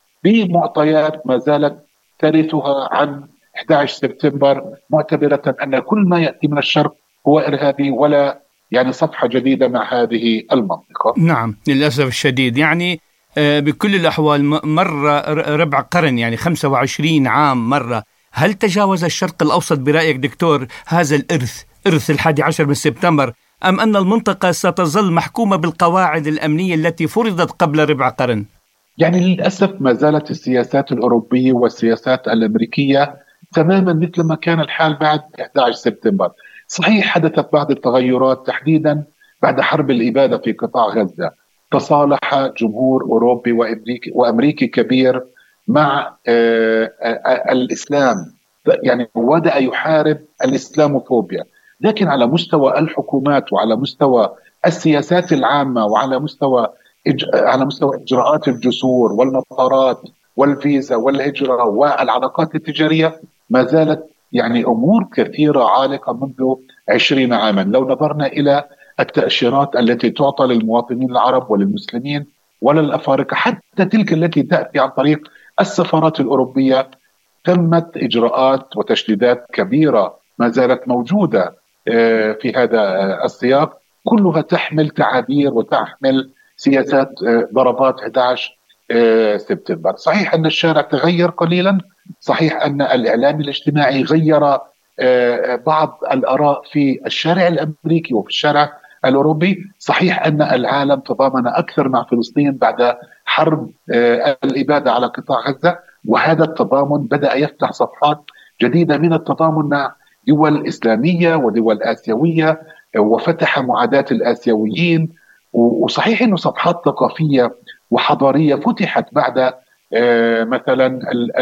بمعطيات ما زالت ترثها عن أحد عشر سبتمبر، معتبرة أن كل ما يأتي من الشرق هو إرهابي ولا يعني صفحة جديدة مع هذه المنطقة. نعم للأسف الشديد، يعني بكل الأحوال مرة ربع قرن، يعني خمسة وعشرين عام مرة. هل تجاوز الشرق الأوسط برأيك دكتور هذا الإرث، إرث الحادي عشر من سبتمبر، أم أن المنطقة ستظل محكومة بالقواعد الأمنية التي فرضت قبل ربع قرن؟ يعني للأسف ما زالت السياسات الأوروبية والسياسات الأمريكية تماما مثل ما كان الحال بعد أحد عشر سبتمبر. صحيح حدثت بعض التغيرات تحديدا بعد حرب الإبادة في قطاع غزة، تصالح جمهور أوروبي وأمريكي, وأمريكي كبير مع الإسلام، يعني بدأ يحارب الإسلاموفوبيا، لكن على مستوى الحكومات وعلى مستوى السياسات العامة وعلى مستوى على مستوى إجراءات الجسور والمطارات والفيزا والهجرة والعلاقات التجارية ما زالت يعني أمور كثيرة عالقة منذ عشرين عاما. لو نظرنا إلى التأشيرات التي تعطى للمواطنين العرب وللمسلمين ولا الأفارقة، حتى تلك التي تأتي عن طريق السفارات الأوروبية، تمت إجراءات وتشديدات كبيرة ما زالت موجودة في هذا السياق، كلها تحمل تعابير وتحمل سياسات ضربات أحد عشر سبتمبر. صحيح أن الشارع تغير قليلا، صحيح أن الإعلام الاجتماعي غير بعض الآراء في الشارع الأمريكي وفي الشارع الأوروبي، صحيح أن العالم تضامن أكثر مع فلسطين بعد حرب الإبادة على قطاع غزة، وهذا التضامن بدأ يفتح صفحات جديدة من التضامن مع دول إسلامية ودول آسيوية، وفتح معاداة الآسيويين. وصحيح أنه صفحات ثقافية وحضارية فتحت بعد مثلا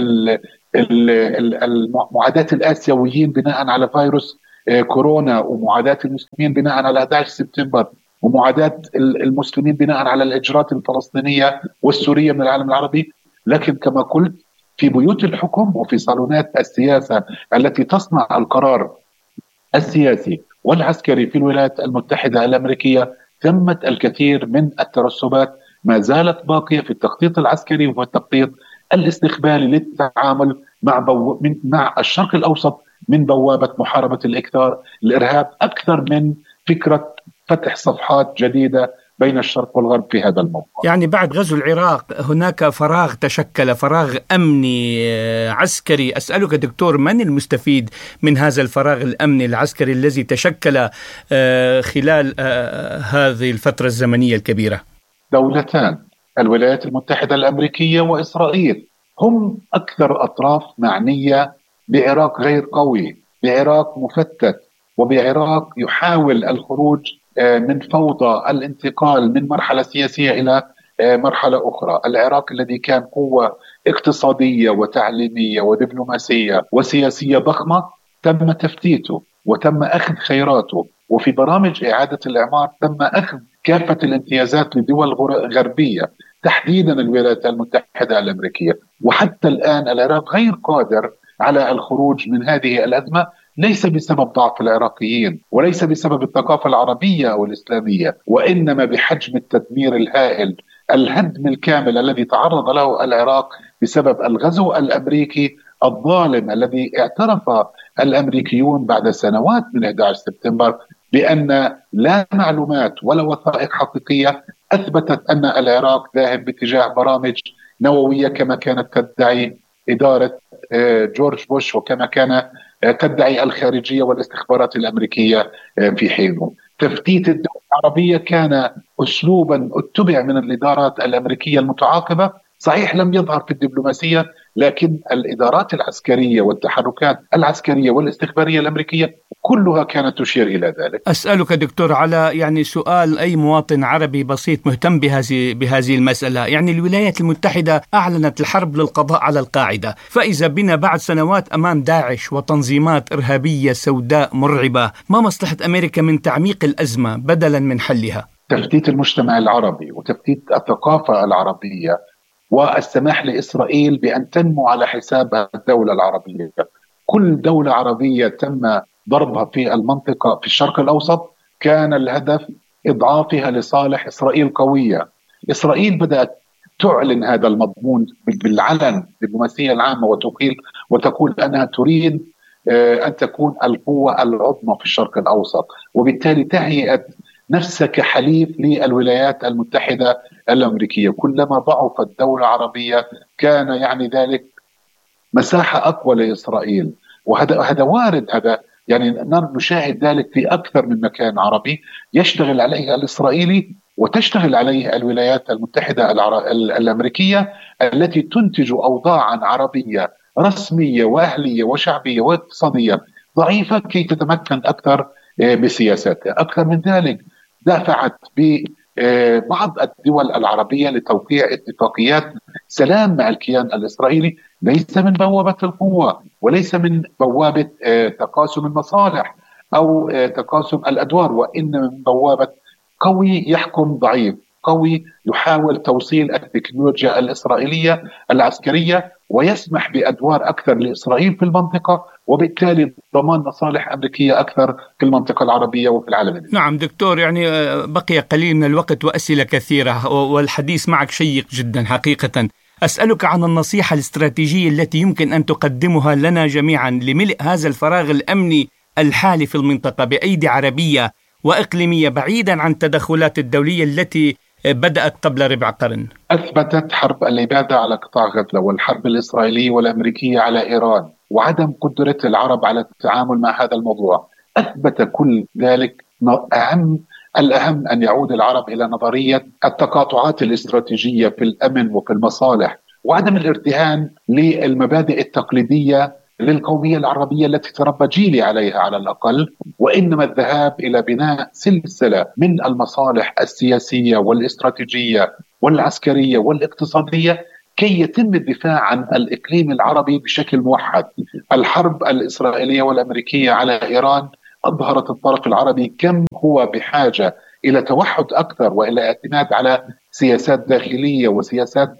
معاداة الآسيويين بناء على فيروس كورونا، ومعاداة المسلمين بناء على أحد عشر سبتمبر، ومعاداة المسلمين بناء على الهجرات الفلسطينية والسورية من العالم العربي. لكن كما قلت، في بيوت الحكم وفي صالونات السياسة التي تصنع القرار السياسي والعسكري في الولايات المتحدة الأمريكية تمت الكثير من الترسبات ما زالت باقية في التخطيط العسكري وفي التخطيط الاستخباري للتعامل مع بو... من... مع الشرق الأوسط من بوابة محاربة الإكثار الإرهاب، أكثر من فكرة فتح صفحات جديدة بين الشرق والغرب في هذا الموضوع. يعني بعد غزو العراق هناك فراغ تشكل، فراغ أمني عسكري. أسألك دكتور، من المستفيد من هذا الفراغ الأمني العسكري الذي تشكل خلال هذه الفترة الزمنية الكبيرة؟ دولتان، الولايات المتحدة الأمريكية وإسرائيل، هم أكثر أطراف معنية بعراق غير قوي، بعراق مفتت، وبعراق يحاول الخروج من فوضى الانتقال من مرحلة سياسية إلى مرحلة أخرى. العراق الذي كان قوة اقتصادية وتعليمية ودبلوماسية وسياسية ضخمة تم تفتيته وتم أخذ خيراته، وفي برامج إعادة الإعمار تم أخذ كافة الامتيازات لدول غربية تحديدا الولايات المتحدة الأمريكية. وحتى الآن العراق غير قادر على الخروج من هذه الأزمة، ليس بسبب ضعف العراقيين وليس بسبب الثقافة العربية أو الإسلامية، وإنما بحجم التدمير الهائل، الهدم الكامل الذي تعرض له العراق بسبب الغزو الأمريكي الظالم الذي اعترف الأمريكيون بعد سنوات من أحد عشر سبتمبر بأن لا معلومات ولا وثائق حقيقية أثبتت أن العراق ذاهب باتجاه برامج نووية كما كانت تدعي إدارة جورج بوش وكما كان تدعي الخارجية والاستخبارات الأمريكية في حينه. تفتيت الدول العربية كان أسلوبا اتبع من الإدارات الأمريكية المتعاقبة، صحيح لم يظهر في الدبلوماسية، لكن الإدارات العسكرية والتحركات العسكرية والاستخبارية الأمريكية كلها كانت تشير إلى ذلك. أسألك دكتور على يعني سؤال أي مواطن عربي بسيط مهتم بهذه بهذه المسألة. يعني الولايات المتحدة أعلنت الحرب للقضاء على القاعدة، فإذا بنا بعد سنوات أمام داعش وتنظيمات إرهابية سوداء مرعبة، ما مصلحة أمريكا من تعميق الأزمة بدلا من حلها؟ تفتيت المجتمع العربي وتفتيت الثقافة العربية والسماح لإسرائيل بأن تنمو على حساب الدولة العربية. كل دولة عربية تم ضربها في المنطقة في الشرق الأوسط كان الهدف إضعافها لصالح إسرائيل قوية. إسرائيل بدأت تعلن هذا المضمون بالعلن بالدبلوماسية العامة وتقول وتقول أنها تريد أن تكون القوة العظمى في الشرق الأوسط، وبالتالي تهيئت نفسها كحليف للولايات المتحدة الأمريكية. كلما ضعفت دولة عربية كان يعني ذلك مساحة أقوى لإسرائيل، وهذا هذا وارد. هذا يعني نشاهد ذلك في أكثر من مكان عربي يشتغل عليه الإسرائيلي وتشتغل عليه الولايات المتحدة الأمريكية التي تنتج أوضاعا عربية رسمية وأهلية وشعبية واقتصادية ضعيفة كي تتمكن أكثر بسياساتها. أكثر من ذلك، دافعت ببعض الدول العربية لتوقيع اتفاقيات سلام مع الكيان الإسرائيلي، ليس من بوابة القوة وليس من بوابة تقاسم المصالح أو تقاسم الأدوار، وإنما من بوابة قوي يحكم ضعيف، قوي يحاول توصيل التكنولوجيا الإسرائيلية العسكرية ويسمح بأدوار أكثر لإسرائيل في المنطقة وبالتالي ضمان مصالح أمريكية أكثر في المنطقة العربية وفي العالم. نعم دكتور، يعني بقي قليل من الوقت وأسئلة كثيرة والحديث معك شيق جدا حقيقة. أسألك عن النصيحة الاستراتيجية التي يمكن أن تقدمها لنا جميعا لملء هذا الفراغ الأمني الحالي في المنطقة بأيدي عربية وإقليمية بعيدا عن التدخلات الدولية التي بدأت قبل ربع قرن. أثبتت حرب الإبادة على قطاع غزة والحرب الإسرائيلية والأمريكية على إيران وعدم قدرة العرب على التعامل مع هذا الموضوع، أثبت كل ذلك أهم الأهم أن يعود العرب إلى نظرية التقاطعات الاستراتيجية في الأمن وفي المصالح، وعدم الارتهان للمبادئ التقليدية للقومية العربية التي تربى جيلي عليها على الأقل، وإنما الذهاب إلى بناء سلسلة من المصالح السياسية والاستراتيجية والعسكرية والاقتصادية كي يتم الدفاع عن الإقليم العربي بشكل موحد. الحرب الإسرائيلية والأمريكية على إيران أظهرت الطرف العربي كم هو بحاجة إلى توحد أكثر وإلى اعتماد على سياسات داخلية وسياسات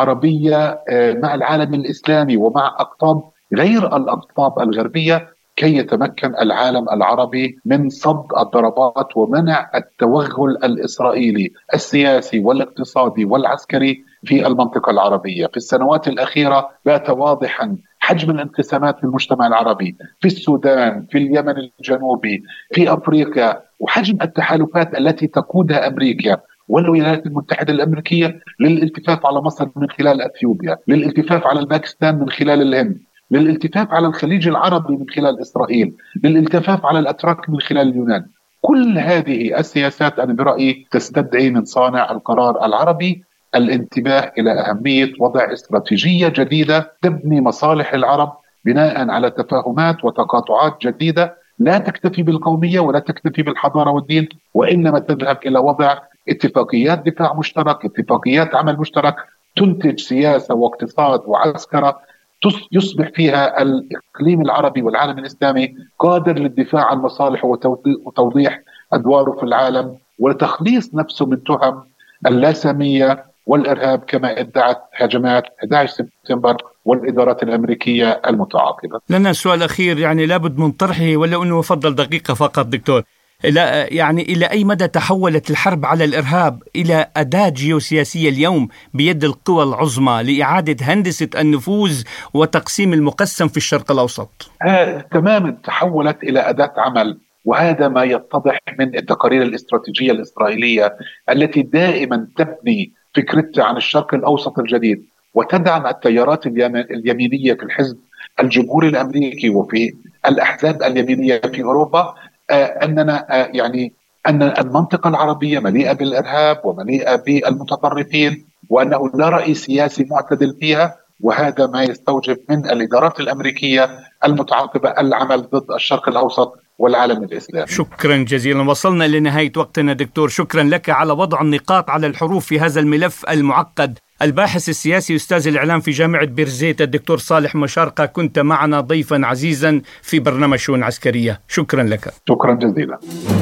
عربية مع العالم الإسلامي ومع أقطاب غير الأقطاب الغربية كي يتمكن العالم العربي من صد الضربات ومنع التوغل الإسرائيلي السياسي والاقتصادي والعسكري في المنطقة العربية. في السنوات الأخيرة بات واضحا حجم الانقسامات في المجتمع العربي في السودان، في اليمن الجنوبي، في أفريقيا، وحجم التحالفات التي تقودها أمريكا والولايات المتحدة الأمريكية للالتفاف على مصر من خلال أثيوبيا، للالتفاف على الباكستان من خلال الهند، للالتفاف على الخليج العربي من خلال إسرائيل، للالتفاف على الأتراك من خلال اليونان. كل هذه السياسات أنا برأيي تستدعي من صانع القرار العربي الانتباه إلى أهمية وضع استراتيجية جديدة تبني مصالح العرب بناء على تفاهمات وتقاطعات جديدة لا تكتفي بالقومية ولا تكتفي بالحضارة والدين، وإنما تذهب إلى وضع اتفاقيات دفاع مشترك، اتفاقيات عمل مشترك تنتج سياسة واقتصاد وعسكرة يصبح فيها الإقليم العربي والعالم الإسلامي قادر للدفاع عن مصالحه وتوضيح أدواره في العالم وتخليص نفسه من تهم اللاسامية والإرهاب كما ادعت هجمات أحد عشر سبتمبر والإدارات الأمريكية المتعاقبة. لنا سؤال أخير يعني لابد من طرحه ولا أنه أفضل دقيقة فقط دكتور، إلى يعني إلى أي مدى تحولت الحرب على الإرهاب إلى أداة جيوسياسية اليوم بيد القوى العظمى لإعادة هندسة النفوذ وتقسيم المقسم في الشرق الأوسط؟ آه، تماما تحولت إلى أداة عمل، وهذا ما يتضح من التقارير الاستراتيجية الإسرائيلية التي دائما تبني فكرتها عن الشرق الأوسط الجديد وتدعم التيارات اليمينية في الحزب الجمهوري الأمريكي وفي الأحزاب اليمينية في أوروبا. آه أننا آه يعني أن المنطقة العربية مليئة بالإرهاب ومليئة بالمتطرفين وأنه لا رأي سياسي معتدل فيها، وهذا ما يستوجب من الإدارات الأمريكية المتعاقبة العمل ضد الشرق الأوسط والعالم الإسلامي. شكرا جزيلا، وصلنا لنهاية وقتنا دكتور، شكرا لك على وضع النقاط على الحروف في هذا الملف المعقد. الباحث السياسي أستاذ الإعلام في جامعة بيرزيت الدكتور صالح مشارقة، كنت معنا ضيفا عزيزا في برنامج شؤون عسكرية، شكرا لك. شكرا جزيلا.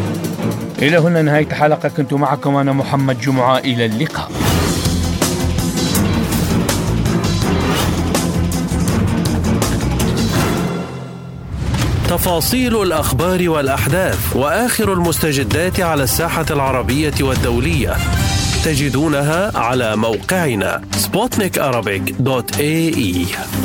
إلى هنا نهاية حلقة، كنت معكم أنا محمد جمعة، إلى اللقاء. تفاصيل الأخبار والأحداث وآخر المستجدات على الساحة العربية والدولية تجدونها على موقعنا سبوتنيك أرابيك دوت إيه إي.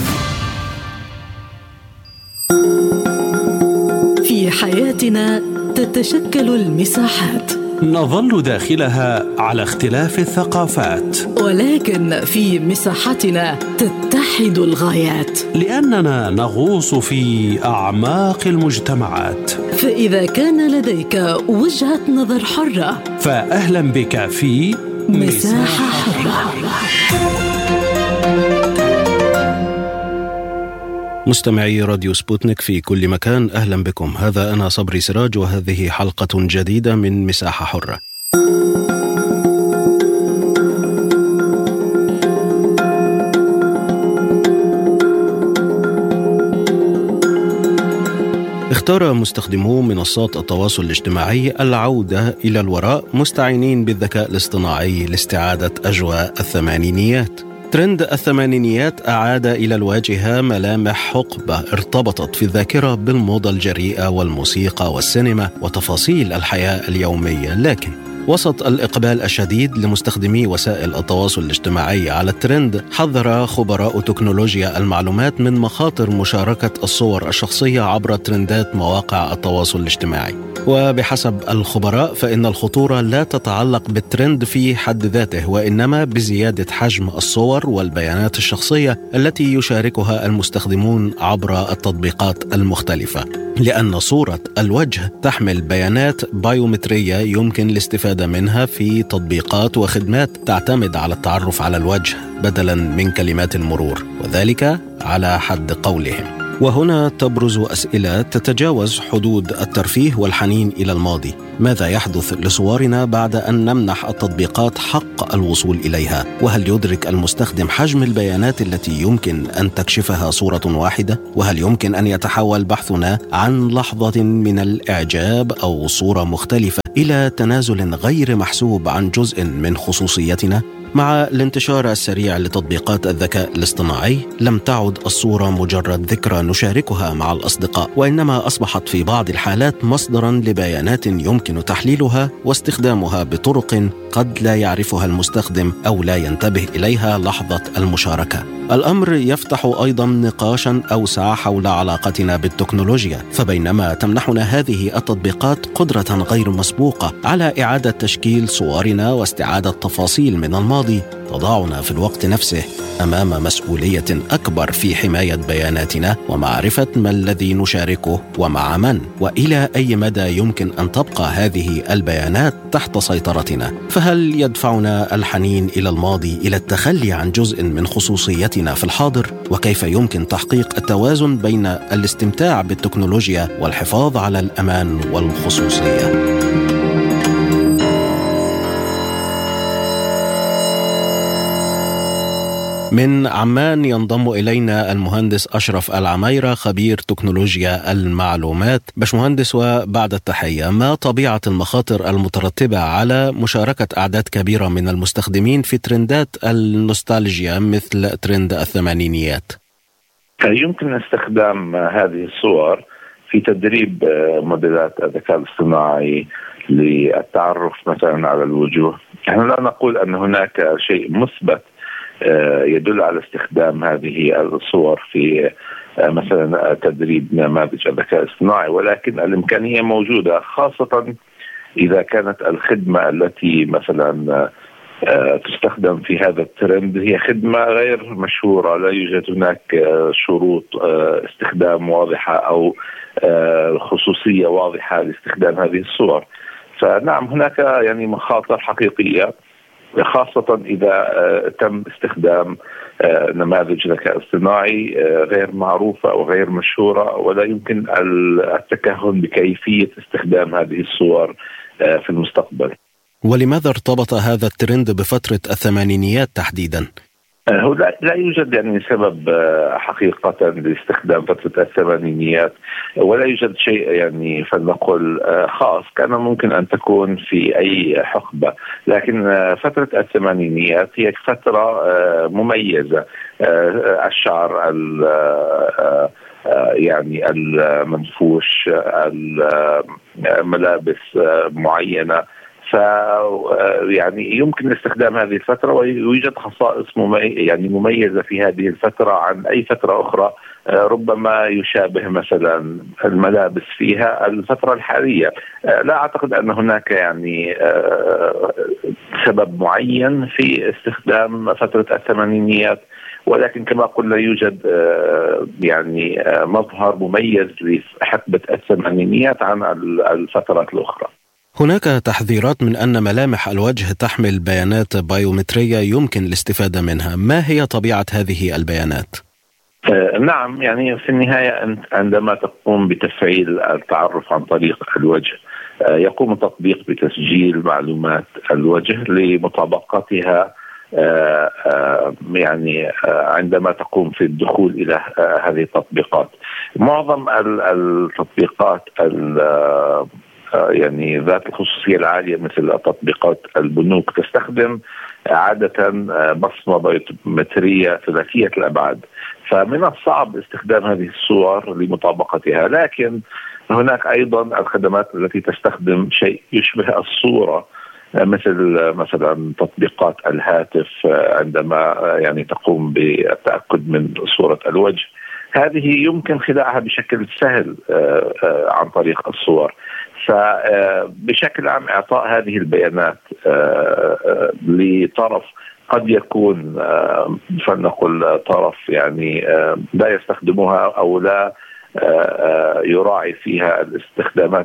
في حياتنا تتشكل المساحات، نظل داخلها على اختلاف الثقافات، ولكن في مساحتنا تتحد الغايات، لأننا نغوص في أعماق المجتمعات. فإذا كان لديك وجهة نظر حرة فأهلا بك في مساحة حرة. مستمعي راديو سبوتنيك في كل مكان، أهلا بكم. هذا أنا صبري سراج، وهذه حلقة جديدة من مساحة حرة. اختار مستخدمو منصات التواصل الاجتماعي العودة إلى الوراء، مستعينين بالذكاء الاصطناعي لاستعادة أجواء الثمانينيات. ترند الثمانينيات أعاد إلى الواجهة ملامح حقبة ارتبطت في الذاكرة بالموضة الجريئة والموسيقى والسينما وتفاصيل الحياة اليومية، لكن وسط الإقبال الشديد لمستخدمي وسائل التواصل الاجتماعي على الترند، حذر خبراء تكنولوجيا المعلومات من مخاطر مشاركة الصور الشخصية عبر ترندات مواقع التواصل الاجتماعي. وبحسب الخبراء فإن الخطورة لا تتعلق بالترند في حد ذاته، وإنما بزيادة حجم الصور والبيانات الشخصية التي يشاركها المستخدمون عبر التطبيقات المختلفة، لأن صورة الوجه تحمل بيانات بايومترية يمكن الاستفادة منها في تطبيقات وخدمات تعتمد على التعرف على الوجه بدلاً من كلمات المرور، وذلك على حد قولهم. وهنا تبرز أسئلة تتجاوز حدود الترفيه والحنين إلى الماضي. ماذا يحدث لصورنا بعد أن نمنح التطبيقات حق الوصول إليها؟ وهل يدرك المستخدم حجم البيانات التي يمكن أن تكشفها صورة واحدة؟ وهل يمكن أن يتحول بحثنا عن لحظة من الإعجاب أو صورة مختلفة إلى تنازل غير محسوب عن جزء من خصوصيتنا؟ مع الانتشار السريع لتطبيقات الذكاء الاصطناعي، لم تعد الصورة مجرد ذكرى نشاركها مع الأصدقاء، وإنما أصبحت في بعض الحالات مصدراً لبيانات يمكن تحليلها واستخدامها بطرق قد لا يعرفها المستخدم أو لا ينتبه إليها لحظة المشاركة. الأمر يفتح أيضاً نقاشاً أوسع حول علاقتنا بالتكنولوجيا، فبينما تمنحنا هذه التطبيقات قدرة غير مسبوقة على إعادة تشكيل صورنا واستعادة تفاصيل من الماضي، تضعنا في الوقت نفسه أمام مسؤولية أكبر في حماية بياناتنا ومعرفة ما الذي نشاركه ومع من، وإلى أي مدى يمكن أن تبقى هذه البيانات تحت سيطرتنا. فهل يدفعنا الحنين إلى الماضي إلى التخلي عن جزء من خصوصيتنا في الحاضر؟ وكيف يمكن تحقيق التوازن بين الاستمتاع بالتكنولوجيا والحفاظ على الأمان والخصوصية؟ من عمان ينضم إلينا المهندس أشرف العميرة، خبير تكنولوجيا المعلومات. باشمهندس، وبعد التحية، ما طبيعة المخاطر المترتبة على مشاركة أعداد كبيرة من المستخدمين في ترندات النوستالجيا مثل ترند الثمانينيات؟ يمكن استخدام هذه الصور في تدريب موديلات الذكاء الاصطناعي للتعرف مثلا على الوجوه. نحن لا نقول أن هناك شيء مثبت يدل على استخدام هذه الصور في مثلا تدريب نماذج الذكاء الاصطناعي، ولكن الإمكانية موجودة، خاصة إذا كانت الخدمة التي مثلا تستخدم في هذا الترند هي خدمة غير مشهورة، لا يوجد هناك شروط استخدام واضحة أو خصوصية واضحة لاستخدام هذه الصور. فنعم هناك يعني مخاطر حقيقية، خاصة إذا تم استخدام نماذج ذكاء اصطناعي غير معروفة وغير مشهورة، ولا يمكن التكهن بكيفية استخدام هذه الصور في المستقبل. ولماذا ارتبط هذا الترند بفترة الثمانينيات تحديدا؟ هو لا, لا يوجد يعني سبب حقيقة لاستخدام فترة الثمانينيات، ولا يوجد شيء يعني فلنقل خاص، كان ممكن أن تكون في أي حقبة، لكن فترة الثمانينيات هي فترة مميزة. الشعر يعني المنفوش، الملابس معينة، ف يعني يمكن استخدام هذه الفترة، ويوجد خصائص ممي... يعني مميزة في هذه الفترة عن أي فترة أخرى ربما يشابه مثلا الملابس فيها الفترة الحالية. لا أعتقد أن هناك يعني سبب معين في استخدام فترة الثمانينيات، ولكن كما قلنا يوجد يعني مظهر مميز لحقبة الثمانينيات عن الفترات الأخرى. هناك تحذيرات من أن ملامح الوجه تحمل بيانات بايومترية يمكن الاستفادة منها. ما هي طبيعة هذه البيانات؟ آه نعم، يعني في النهاية عندما تقوم بتفعيل التعرف عن طريق الوجه، آه يقوم التطبيق بتسجيل معلومات الوجه لمطابقتها آه آه يعني آه عندما تقوم في الدخول إلى آه هذه التطبيقات. معظم التطبيقات يعني ذات الخصوصية العالية مثل تطبيقات البنوك تستخدم عادة بصمة بيومترية ثلاثية الأبعاد، فمن الصعب استخدام هذه الصور لمطابقتها. لكن هناك أيضا الخدمات التي تستخدم شيء يشبه الصورة، مثل مثلا تطبيقات الهاتف عندما يعني تقوم بالتأكد من صورة الوجه، هذه يمكن خداعها بشكل سهل عن طريق الصور. فبشكل عام إعطاء هذه البيانات لطرف قد يكون فلنقل طرف يعني لا يستخدمها أو لا يراعي فيها الاستخدامات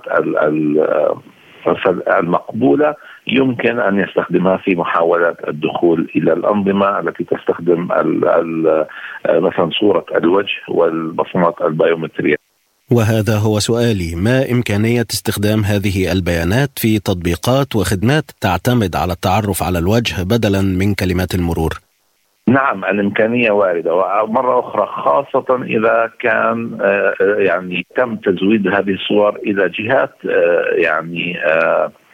المقبولة، يمكن أن يستخدمها في محاولة الدخول إلى الأنظمة التي تستخدم مثلا صورة الوجه والبصمات البيومترية. وهذا هو سؤالي: ما إمكانية استخدام هذه البيانات في تطبيقات وخدمات تعتمد على التعرف على الوجه بدلا من كلمات المرور؟ نعم، الإمكانية واردة، ومرة أخرى خاصة إذا كان يعني تم تزويد هذه الصور إلى جهات يعني